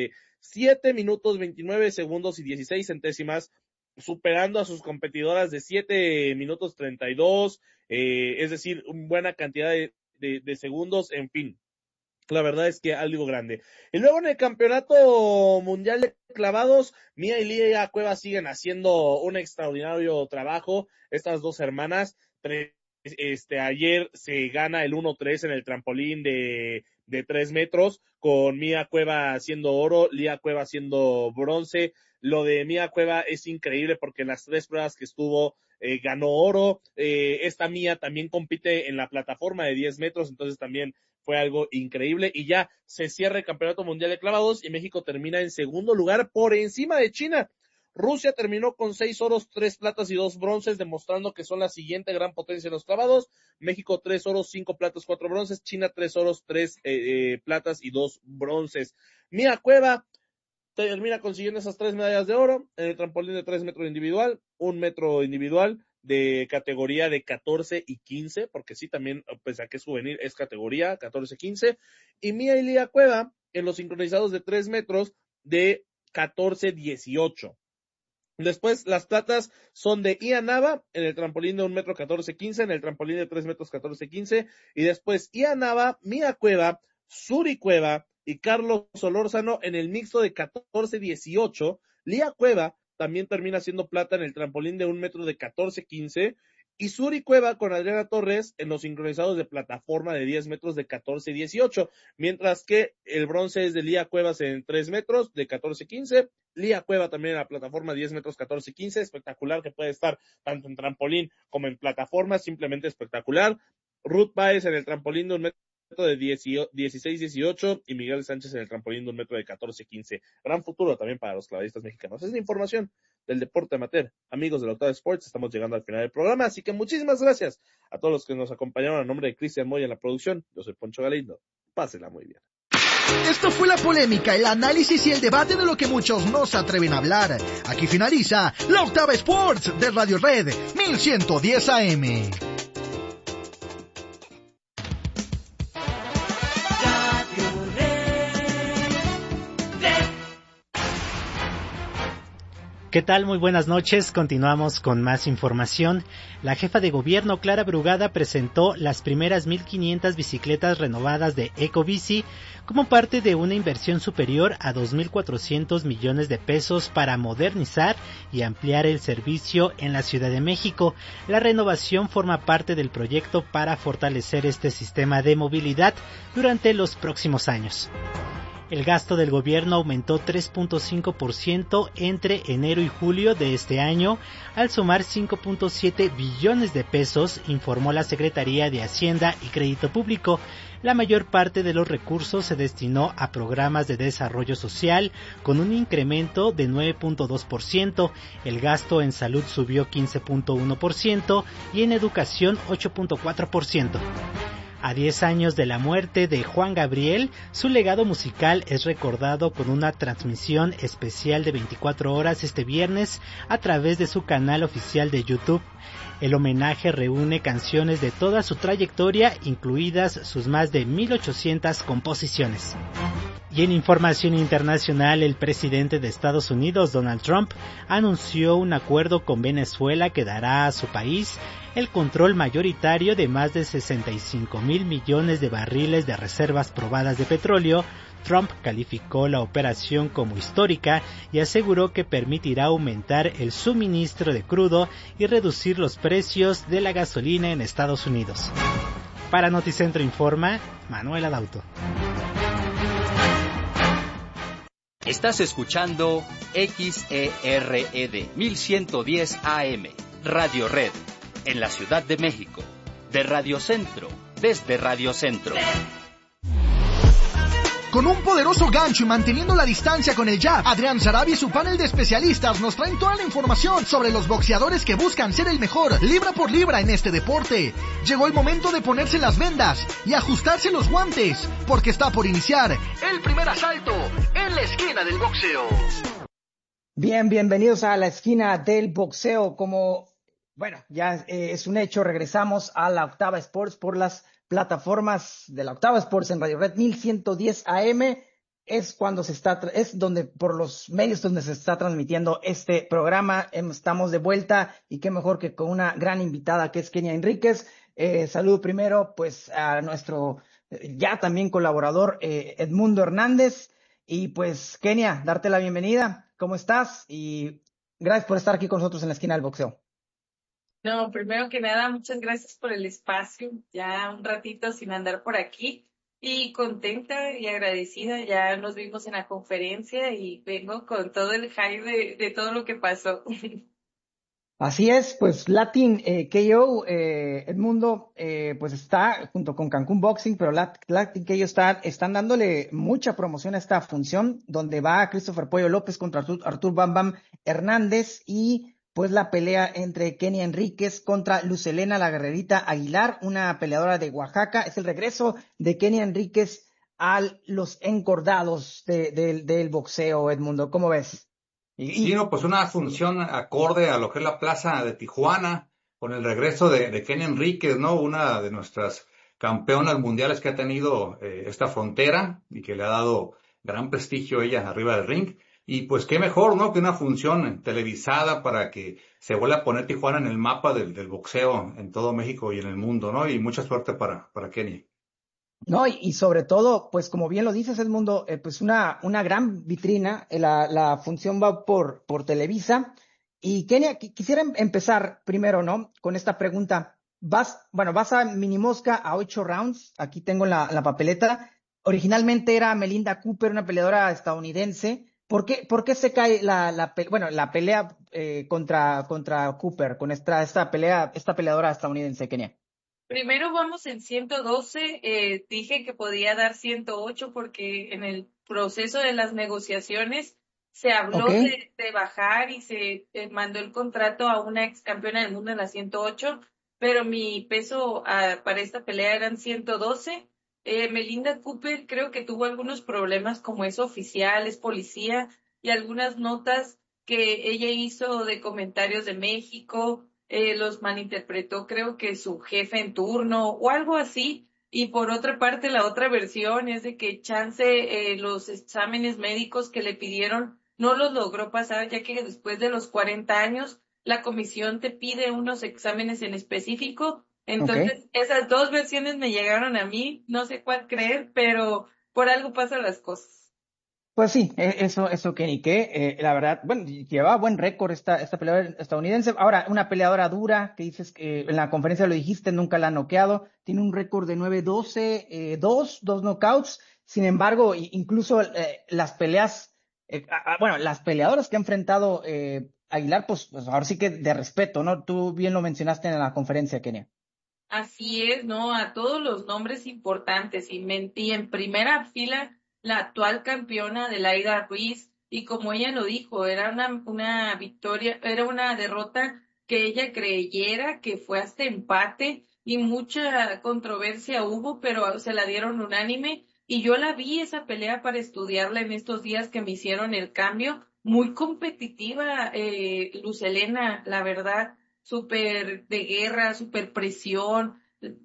siete minutos veintinueve segundos y dieciséis centésimas, superando a sus competidoras de siete minutos treinta y dos, eh, es decir, una buena cantidad de, de, de segundos, en fin. La verdad es que algo grande. Y luego en el campeonato mundial de clavados, Mía y Lía Cuevas siguen haciendo un extraordinario trabajo. Estas dos hermanas, tres, este, ayer se gana el uno tres en el trampolín de, de tres metros, con Mía Cueva haciendo oro, Lía Cueva haciendo bronce. Lo de Mía Cueva es increíble porque en las tres pruebas que estuvo eh, ganó oro. Eh, esta Mía también compite en la plataforma de diez metros, entonces también fue algo increíble. Y ya se cierra el campeonato mundial de clavados y México termina en segundo lugar por encima de China. Rusia terminó con seis oros, tres platas y dos bronces, demostrando que son la siguiente gran potencia en los clavados. México tres oros, cinco platas, cuatro bronces. China tres oros, tres eh, eh, platas y dos bronces. Mía Cueva termina consiguiendo esas tres medallas de oro en el trampolín de tres metros individual, un metro individual de categoría de catorce y quince, porque sí, también, pese a que es juvenil, es categoría catorce quince, y Mía y Lía Cueva en los sincronizados de tres metros de catorce dieciocho. Después, las platas son de Ia Nava en el trampolín de un metro catorce quince, en el trampolín de tres metros catorce quince, y después Ia Nava, Mía Cueva, Suri Cueva y Carlos Solórzano en el mixto de catorce dieciocho. Lía Cueva también termina siendo plata en el trampolín de un metro de catorce quince, y Suri Cueva con Adriana Torres en los sincronizados de plataforma de diez metros de catorce dieciocho, mientras que el bronce es de Lía Cuevas en tres metros de catorce quince, Lía Cueva también en la plataforma diez metros catorce quince, espectacular que puede estar tanto en trampolín como en plataforma, simplemente espectacular. Ruth Baez en el trampolín de un metro de dieciséis dieciocho y Miguel Sánchez en el trampolín de un metro de catorce quince. Gran futuro también para los clavadistas mexicanos. Es la información del deporte amateur. Amigos de la Octava Sports, estamos llegando al final del programa, así que muchísimas gracias a todos los que nos acompañaron. A nombre de Cristian Moya en la producción, yo soy Poncho Galindo. Pásenla muy bien. Esto fue la polémica, el análisis y el debate de lo que muchos no se atreven a hablar. Aquí finaliza la Octava Sports de Radio Red mil ciento diez A M. ¿Qué tal? Muy buenas noches. Continuamos con más información. La jefa de gobierno, Clara Brugada, presentó las primeras mil quinientas bicicletas renovadas de Ecobici como parte de una inversión superior a dos mil cuatrocientos millones de pesos para modernizar y ampliar el servicio en la Ciudad de México. La renovación forma parte del proyecto para fortalecer este sistema de movilidad durante los próximos años. El gasto del gobierno aumentó tres punto cinco por ciento entre enero y julio de este año, al sumar cinco punto siete billones de pesos, informó la Secretaría de Hacienda y Crédito Público. La mayor parte de los recursos se destinó a programas de desarrollo social, con un incremento de nueve punto dos por ciento. El gasto en salud subió quince punto uno por ciento y en educación ocho punto cuatro por ciento. A diez años de la muerte de Juan Gabriel, su legado musical es recordado con una transmisión especial de veinticuatro horas este viernes a través de su canal oficial de YouTube. El homenaje reúne canciones de toda su trayectoria, incluidas sus más de mil ochocientas composiciones. Y en información internacional, el presidente de Estados Unidos, Donald Trump, anunció un acuerdo con Venezuela que dará a su país el control mayoritario de más de sesenta y cinco mil millones de barriles de reservas probadas de petróleo. Trump calificó la operación como histórica y aseguró que permitirá aumentar el suministro de crudo y reducir los precios de la gasolina en Estados Unidos. Para Noticentro Informa, Manuel Adauto. Estás escuchando X E R E D mil ciento diez A M, Radio Red, en la Ciudad de México, de Radio Centro, desde Radio Centro. Con un poderoso gancho y manteniendo la distancia con el jab, Adrián Sarabia y su panel de especialistas nos traen toda la información sobre los boxeadores que buscan ser el mejor, libra por libra en este deporte. Llegó el momento de ponerse las vendas y ajustarse los guantes, porque está por iniciar el primer asalto en la esquina del boxeo. Bien, bienvenidos a la esquina del boxeo. Como, bueno, ya eh, es un hecho, regresamos a la Octava Sports por las plataformas de la Octava Sports en Radio Red mil ciento diez A M. es cuando se está, es donde, por los medios donde se está transmitiendo este programa. Estamos de vuelta y qué mejor que con una gran invitada que es Kenia Enríquez. Eh, saludo primero pues a nuestro eh, ya también colaborador eh, Edmundo Hernández. Y pues Kenia, darte la bienvenida. ¿Cómo estás? Y gracias por estar aquí con nosotros en la esquina del boxeo. No, primero que nada, muchas gracias por el espacio. Ya un ratito sin andar por aquí. Y contenta y agradecida, ya nos vimos en la conferencia y vengo con todo el hype de, de todo lo que pasó. Así es, pues Latin eh, K O, eh, Edmundo, eh, pues está junto con Cancún Boxing, pero Lat, Latin K O está, están dándole mucha promoción a esta función, donde va Christopher Pollo López contra Artur, Artur Bam Bam Hernández y pues la pelea entre Kenia Enríquez contra Lucelena la Guerrerita Aguilar, una peleadora de Oaxaca. Es el regreso de Kenia Enríquez a los encordados de, de, del boxeo, Edmundo. ¿Cómo ves? Y, sí, no, pues una función acorde a lo que es la plaza de Tijuana, con el regreso de, de Kenia Enríquez, ¿no? Una de nuestras campeonas mundiales que ha tenido eh, esta frontera y que le ha dado gran prestigio a ella arriba del ring. Y pues qué mejor, ¿no? Que una función televisada para que se vuelva a poner Tijuana en el mapa del, del boxeo en todo México y en el mundo, ¿no? Y mucha suerte para, para Kenia. No, y, y sobre todo, pues como bien lo dices, Edmundo, eh, pues una, una gran vitrina. Eh, la, la función va por, por Televisa. Y Kenia, qu- quisiera em- empezar primero, ¿no? Con esta pregunta. Vas, bueno, vas a mini mosca a ocho rounds. Aquí tengo la, la papeleta. Originalmente era Melinda Cooper, una peleadora estadounidense. ¿Por qué, por qué se cae la, la, pe- bueno, la pelea eh, contra, contra Cooper, con esta, esta pelea, esta peleadora estadounidense, Kenia? Primero vamos en ciento doce, eh, dije que podía dar ciento ocho porque en el proceso de las negociaciones se habló Ok. de, de bajar y se eh, mandó el contrato a una ex campeona del mundo en la ciento ocho, pero mi peso ah, para esta pelea eran ciento doce. Eh, Melinda Cooper creo que tuvo algunos problemas, como es oficial, es policía, y algunas notas que ella hizo de comentarios de México, eh, los malinterpretó creo que su jefe en turno o algo así. Y por otra parte, la otra versión es de que chance eh, los exámenes médicos que le pidieron no los logró pasar, ya que después de los cuarenta años la comisión te pide unos exámenes en específico. Entonces, Ok. esas dos versiones me llegaron a mí, no sé cuál creer, pero por algo pasan las cosas. Pues sí, e- eso, eso que ni qué, eh, la verdad, bueno, llevaba buen récord esta, esta peleadora estadounidense. Ahora, una peleadora dura, que dices que en la conferencia lo dijiste, nunca la han noqueado, tiene un récord de nueve doce, eh, dos, dos knockouts. Sin embargo, i- incluso eh, las peleas, eh, a- a- bueno, las peleadoras que ha enfrentado eh, Aguilar, pues, pues ahora sí que de respeto, ¿no? Tú bien lo mencionaste en la conferencia, Kenia. Así es, ¿no? A todos los nombres importantes y mentí en primera fila la actual campeona Adelaida Ruiz y como ella lo dijo, era una, una victoria, era una derrota que ella creyera que fue hasta empate y mucha controversia hubo, pero se la dieron unánime y yo la vi esa pelea para estudiarla en estos días que me hicieron el cambio. Muy competitiva, eh, Lucelena, la verdad, súper de guerra, súper presión,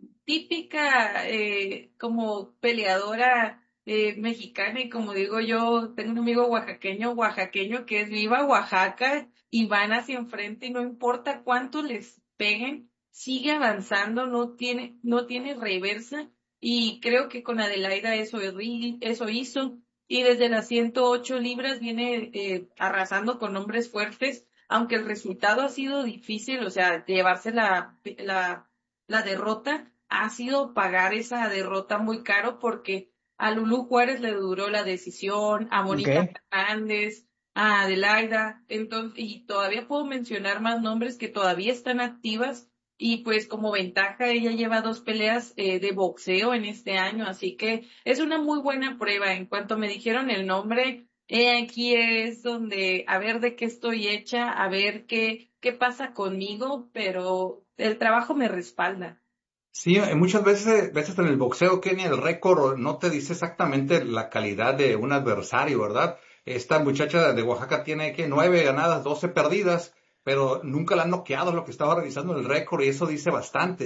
típica eh, como peleadora eh, mexicana y como digo yo, tengo un amigo oaxaqueño, oaxaqueño que es viva Oaxaca y van hacia enfrente y no importa cuánto les peguen, sigue avanzando, no tiene, no tiene reversa y creo que con Adelaida eso, eso hizo y desde las ciento ocho libras viene eh, arrasando con hombres fuertes, aunque el resultado ha sido difícil, o sea, llevarse la, la, la derrota ha sido pagar esa derrota muy caro porque a Lulú Juárez le duró la decisión, a Mónica Ok. Fernández, a Adelaida, entonces, y todavía puedo mencionar más nombres que todavía están activas y pues como ventaja ella lleva dos peleas eh, de boxeo en este año, así que es una muy buena prueba. En cuanto me dijeron el nombre, eh, aquí es donde a ver de qué estoy hecha, a ver qué, qué pasa conmigo, pero el trabajo me respalda. Sí, eh, muchas veces, veces en el boxeo, Kenia, el récord no te dice exactamente la calidad de un adversario, ¿verdad? Esta muchacha de Oaxaca tiene que nueve ganadas, doce perdidas, pero nunca la han noqueado, es lo que estaba revisando en el récord, y eso dice bastante, ¿eh?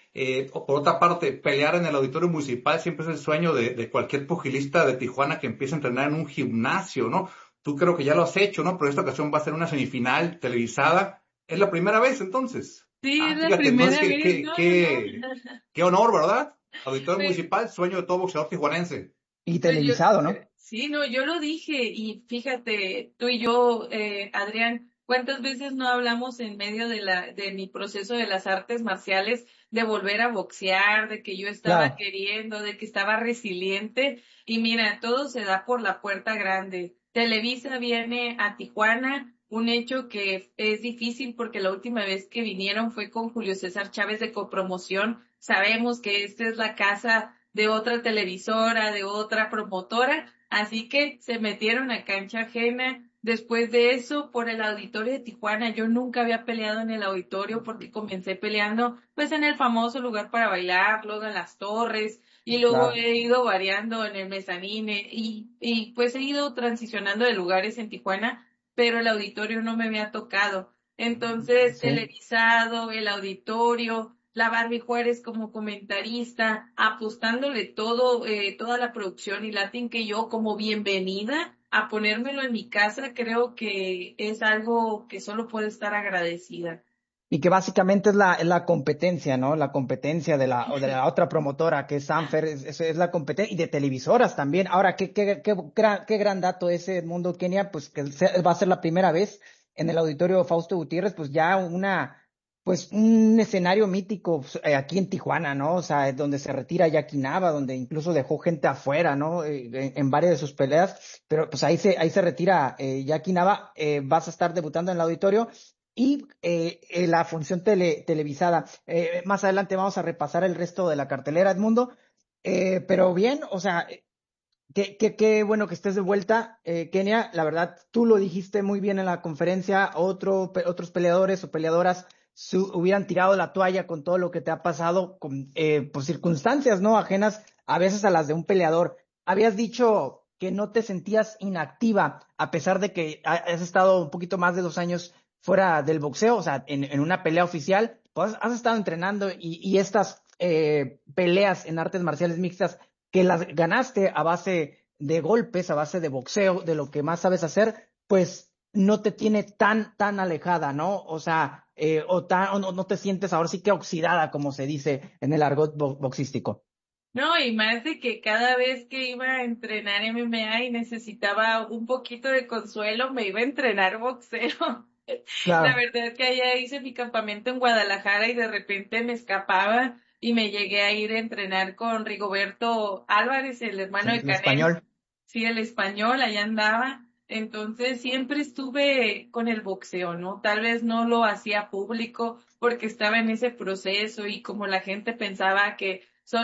Eh, por otra parte, pelear en el auditorio municipal siempre es el sueño de, de cualquier pugilista de Tijuana que empiece a entrenar en un gimnasio, ¿no? Tú creo que ya lo has hecho, ¿no? Pero esta ocasión va a ser una semifinal televisada. ¿Es la primera vez entonces? Sí, Ah, es la fíjate, primera entonces, qué, vez, qué, no, qué, no, no. qué honor, ¿verdad? Auditorio Pues, municipal, sueño de todo boxeador tijuanense. Y pues yo, televisado, ¿no? sí, no, yo lo dije y fíjate, tú y yo, eh, Adrián, ¿cuántas veces no hablamos en medio de la, de mi proceso de las artes marciales de volver a boxear, de que yo estaba Claro. queriendo, de que estaba resiliente? Y mira, todo se da por la puerta grande. Televisa viene a Tijuana, un hecho que es difícil porque la última vez que vinieron fue con Julio César Chávez de copromoción. Sabemos que esta es la casa de otra televisora, de otra promotora, así que se metieron a cancha ajena. Después de eso, por el auditorio de Tijuana, yo nunca había peleado en el auditorio porque comencé peleando pues en el famoso lugar para bailar, luego en las torres, y luego Claro. he ido variando en el mezanine y, y pues he ido transicionando de lugares en Tijuana, pero el auditorio no me había tocado. Entonces, Sí. televisado, el auditorio, la Barbie Juárez como comentarista, apostándole todo, eh, toda la producción y Latin que yo como bienvenida a ponérmelo en mi casa, creo que es algo que solo puedo estar agradecida. Y que básicamente es la, es la competencia, ¿no? La competencia de la, o de la otra promotora, que es Sanfer, es, es, es la competencia, y de televisoras también. Ahora, qué, qué, qué, gran, qué gran dato ese, Edmundo, Kenia, pues que se- va a ser la primera vez en el auditorio Fausto Gutiérrez, pues ya una, pues un escenario mítico eh, aquí en Tijuana, ¿no? O sea, donde se retira Jackie Nava, donde incluso dejó gente afuera, ¿no? Eh, en, en varias de sus peleas, pero pues ahí se, ahí se retira eh, Jackie Nava, eh, vas a estar debutando en el auditorio. Y eh, eh, la función tele, televisada. Eh, más adelante vamos a repasar el resto de la cartelera, Edmundo. Eh, pero bien, o sea, qué, qué, qué bueno que estés de vuelta, eh, Kenia. La verdad, tú lo dijiste muy bien en la conferencia. Otro, pe- otros peleadores o peleadoras su- hubieran tirado la toalla con todo lo que te ha pasado, con, eh, por circunstancias, ¿no? Ajenas a veces a las de un peleador. Habías dicho que no te sentías inactiva, a pesar de que ha- has estado un poquito más de dos años fuera del boxeo, o sea, en, en una pelea oficial, pues has estado entrenando y, y estas eh, peleas en artes marciales mixtas que las ganaste a base de golpes, a base de boxeo, de lo que más sabes hacer, pues no te tiene tan, tan alejada, ¿no? O sea, eh, o, tan, o no, no te sientes ahora sí que oxidada, como se dice en el argot bo- boxístico. No, y más de que cada vez que iba a entrenar M M A y necesitaba un poquito de consuelo, me iba a entrenar boxeo. La Claro. verdad es que allá hice mi campamento en Guadalajara y de repente me escapaba y me llegué a ir a entrenar con Rigoberto Álvarez, el hermano Sí, de el Canelo. español. Sí, el español, allá andaba. Entonces siempre estuve con el boxeo, ¿no? Tal vez no lo hacía público porque estaba en ese proceso y como la gente pensaba que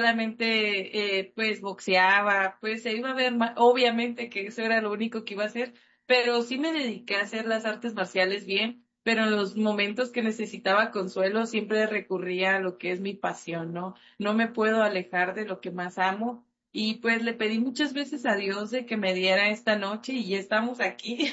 solamente eh, pues boxeaba, pues se iba a ver, ma- obviamente que eso era lo único que iba a hacer, pero sí me dediqué a hacer las artes marciales bien, pero en los momentos que necesitaba consuelo siempre recurría a lo que es mi pasión, ¿no? No me puedo alejar de lo que más amo y pues le pedí muchas veces a Dios de que me diera esta noche y ya estamos aquí.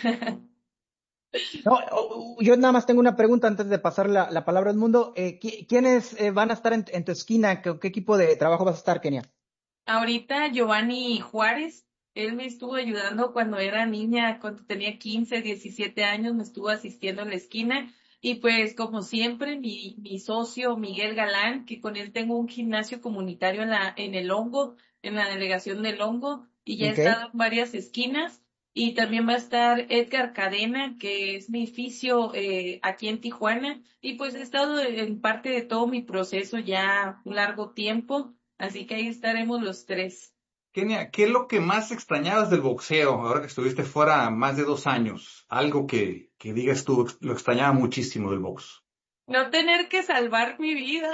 No, o- o- yo nada más tengo una pregunta antes de pasar la, la palabra al mundo. Eh, ¿qui- ¿Quiénes eh, van a estar en, en tu esquina? ¿Qué, qué equipo de trabajo vas a estar, Kenia? Ahorita Giovanni Juárez, él me estuvo ayudando cuando era niña, cuando tenía quince, diecisiete años, me estuvo asistiendo en la esquina. Y pues como siempre, mi, mi socio Miguel Galán, que con él tengo un gimnasio comunitario en la, en el Hongo, en la delegación del Hongo, y ya he Ok. estado en varias esquinas. Y también va a estar Edgar Cadena, que es mi fisio eh, aquí en Tijuana. Y pues he estado en parte de todo mi proceso ya un largo tiempo. Así que ahí estaremos los tres. Kenia, ¿qué es lo que más extrañabas del boxeo ahora que estuviste fuera más de dos años? Algo que, que digas tú, lo extrañaba muchísimo del box. No tener que salvar mi vida.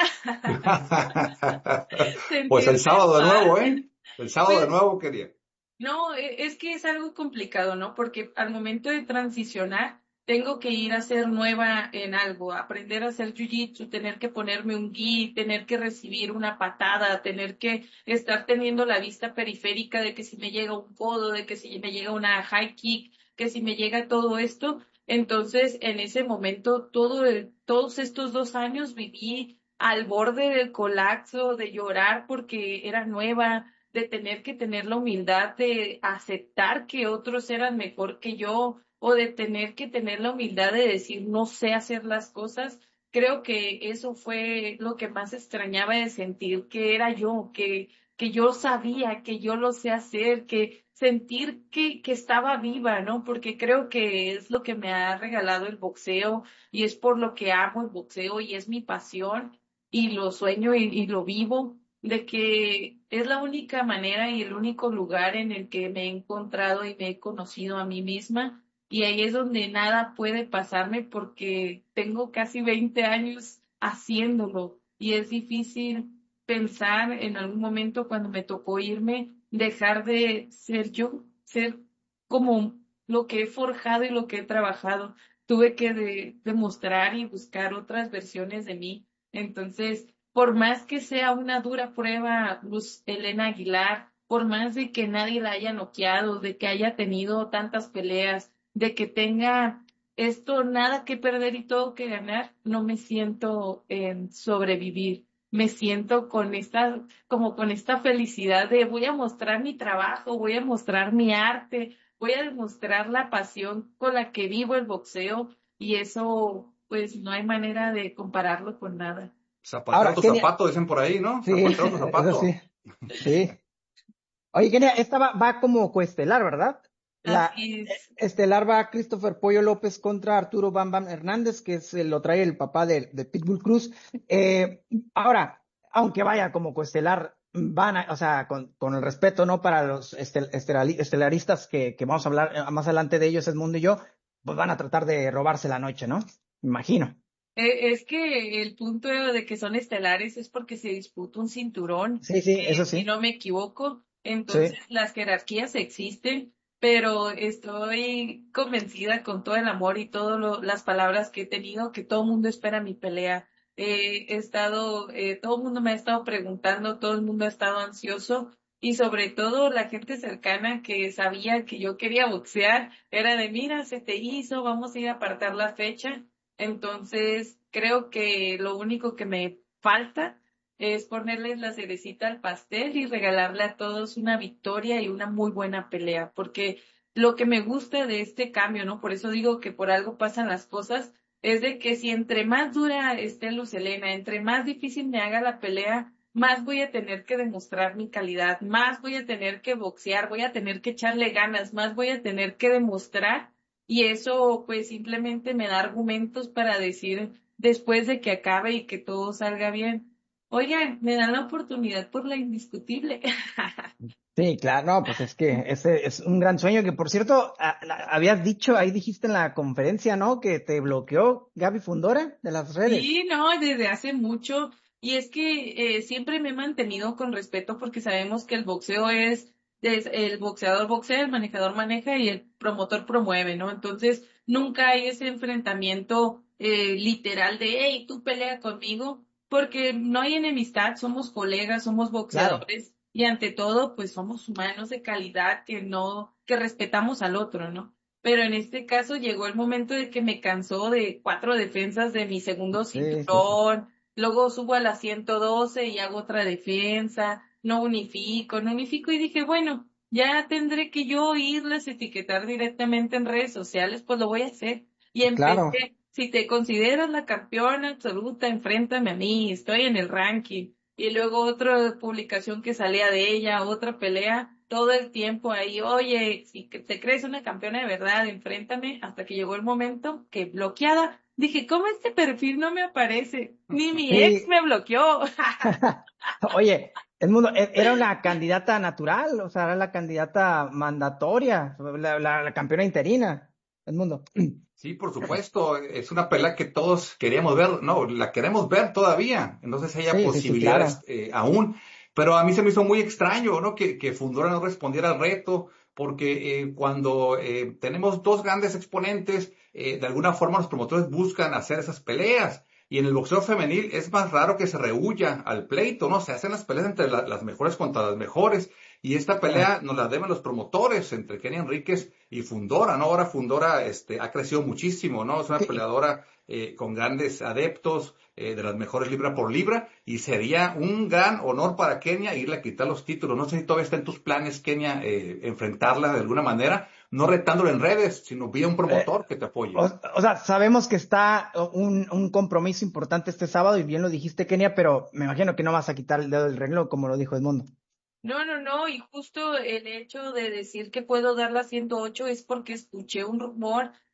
Pues el Sentirme sábado de nuevo, mal. ¿eh? El sábado de Pues nuevo, quería. no, e- es que es algo complicado, ¿no? Porque al momento de transicionar, tengo que ir a ser nueva en algo, aprender a hacer jiu-jitsu, tener que ponerme un gi, tener que recibir una patada, tener que estar teniendo la vista periférica de que si me llega un codo, de que si me llega una high kick, que si me llega todo esto. Entonces, en ese momento, todo el- todos estos dos años viví al borde del colapso, de llorar porque era nueva, de tener que tener la humildad de aceptar que otros eran mejor que yo, o de tener que tener la humildad de decir no sé hacer las cosas. Creo que eso fue lo que más extrañaba, de sentir que era yo, que, que yo sabía, que yo lo sé hacer, que sentir que, que estaba viva, ¿no? Porque creo que es lo que me ha regalado el boxeo y es por lo que amo el boxeo y es mi pasión y lo sueño y, y lo vivo, de que es la única manera y el único lugar en el que me he encontrado y me he conocido a mí misma. Y ahí es donde nada puede pasarme porque tengo casi veinte años haciéndolo y es difícil pensar en algún momento cuando me tocó irme, dejar de ser yo, ser como lo que he forjado y lo que he trabajado. Tuve que de- demostrar y buscar otras versiones de mí. Entonces, por más que sea una dura prueba, Luz Helena Aguilar, por más de que nadie la haya noqueado, de que haya tenido tantas peleas, de que tenga esto nada que perder y todo que ganar, no me siento en sobrevivir. Me siento con esta, como con esta felicidad de voy a mostrar mi trabajo, voy a mostrar mi arte, voy a demostrar la pasión con la que vivo el boxeo y eso, pues no hay manera de compararlo con nada. Zapatero tu zapato, dicen por ahí, ¿no? Sí, Zapatero tu zapato. eso sí. Sí. Oye, Kenia, esta va, va como coestelar, ¿verdad? La Así es. estelar va Christopher Pollo López contra Arturo Bam Bam Hernández, que es, lo trae el papá de, de Pitbull Cruz. Eh, ahora, aunque vaya como coestelar, van a, o sea, con, con el respeto, ¿no? Para los estel, estelali- estelaristas que, que vamos a hablar eh, más adelante de ellos, Edmundo y yo, pues van a tratar de robarse la noche, ¿no? Imagino. Eh, Es que el punto de que son estelares es porque se disputa un cinturón, Sí, sí, eh, eso si sí. no me equivoco. Sí. Entonces las jerarquías existen, pero estoy convencida con todo el amor y todas las palabras que he tenido que todo el mundo espera mi pelea. Eh, he estado, eh, todo el mundo me ha estado preguntando, todo el mundo ha estado ansioso y sobre todo la gente cercana que sabía que yo quería boxear era de mira, se te hizo, vamos a ir a apartar la fecha. Entonces, creo que lo único que me falta es ponerles la cerecita al pastel y regalarle a todos una victoria y una muy buena pelea, porque lo que me gusta de este cambio, ¿no? Por eso digo que por algo pasan las cosas, es de que si entre más dura esté Luz Helena, entre más difícil me haga la pelea, más voy a tener que demostrar mi calidad, más voy a tener que boxear, voy a tener que echarle ganas, más voy a tener que demostrar. Y eso pues simplemente me da argumentos para decir después de que acabe y que todo salga bien. Oigan, me dan la oportunidad por la indiscutible. Sí, claro, no, pues es que ese es un gran sueño que, por cierto, a- la- habías dicho, ahí dijiste en la conferencia, ¿no? Que te bloqueó Gaby Fundora de las redes. Sí, no, desde hace mucho. Y es que eh, siempre me he mantenido con respeto porque sabemos que el boxeo es, es el boxeador boxea, el manejador maneja y el promotor promueve, ¿no? Entonces, nunca hay ese enfrentamiento eh, literal de, hey, tú pelea conmigo, porque no hay enemistad, somos colegas, somos boxeadores y ante todo, pues somos humanos de calidad que no, que respetamos al otro, ¿no? Pero en este caso llegó el momento de que me cansó de cuatro defensas de mi segundo Sí, sí, sí. cinturón, luego subo a la ciento doce y hago otra defensa, no unifico, no unifico y dije, bueno, ya tendré que yo irles a etiquetar directamente en redes sociales, pues lo voy a hacer. Y Claro. empecé, si te consideras la campeona absoluta, enfréntame a mí, estoy en el ranking. Y luego otra publicación que salía de ella, otra pelea, todo el tiempo ahí, oye, si que te crees una campeona de verdad, enfréntame, hasta que llegó el momento que bloqueada, dije, ¿cómo este perfil no me aparece? Ni mi Sí. ex me bloqueó. Oye, el mundo e- era una candidata natural, o sea, era la candidata mandatoria, la, la, la campeona interina, el mundo. Sí, por supuesto, es una pelea que todos queríamos ver, no, la queremos ver todavía, entonces haya Sí, sí, sí, posibilidades claro. eh, aún, pero a mí se me hizo muy extraño, ¿no? Que, que Fundora no respondiera al reto, porque eh, cuando eh, tenemos dos grandes exponentes, eh, de alguna forma los promotores buscan hacer esas peleas, y en el boxeo femenil es más raro que se rehuya al pleito, ¿no? Se hacen las peleas entre la- las mejores contra las mejores, Y esta pelea nos la deben los promotores entre Kenia Enríquez y Fundora, ¿no? Ahora Fundora este, ha crecido muchísimo, ¿no? Es una peleadora eh, con grandes adeptos, eh, de las mejores libra por libra, y sería un gran honor para Kenia irle a quitar los títulos. No sé si todavía está en tus planes, Kenia, eh, enfrentarla de alguna manera, no retándola en redes, sino vía un promotor eh, que te apoye. O, o sea, sabemos que está un, un compromiso importante este sábado, y bien lo dijiste, Kenia, pero me imagino que no vas a quitar el dedo del renglón, como lo dijo Edmundo. No, no, no, y justo el hecho de decir que puedo dar la ciento ocho es porque escuché un rumor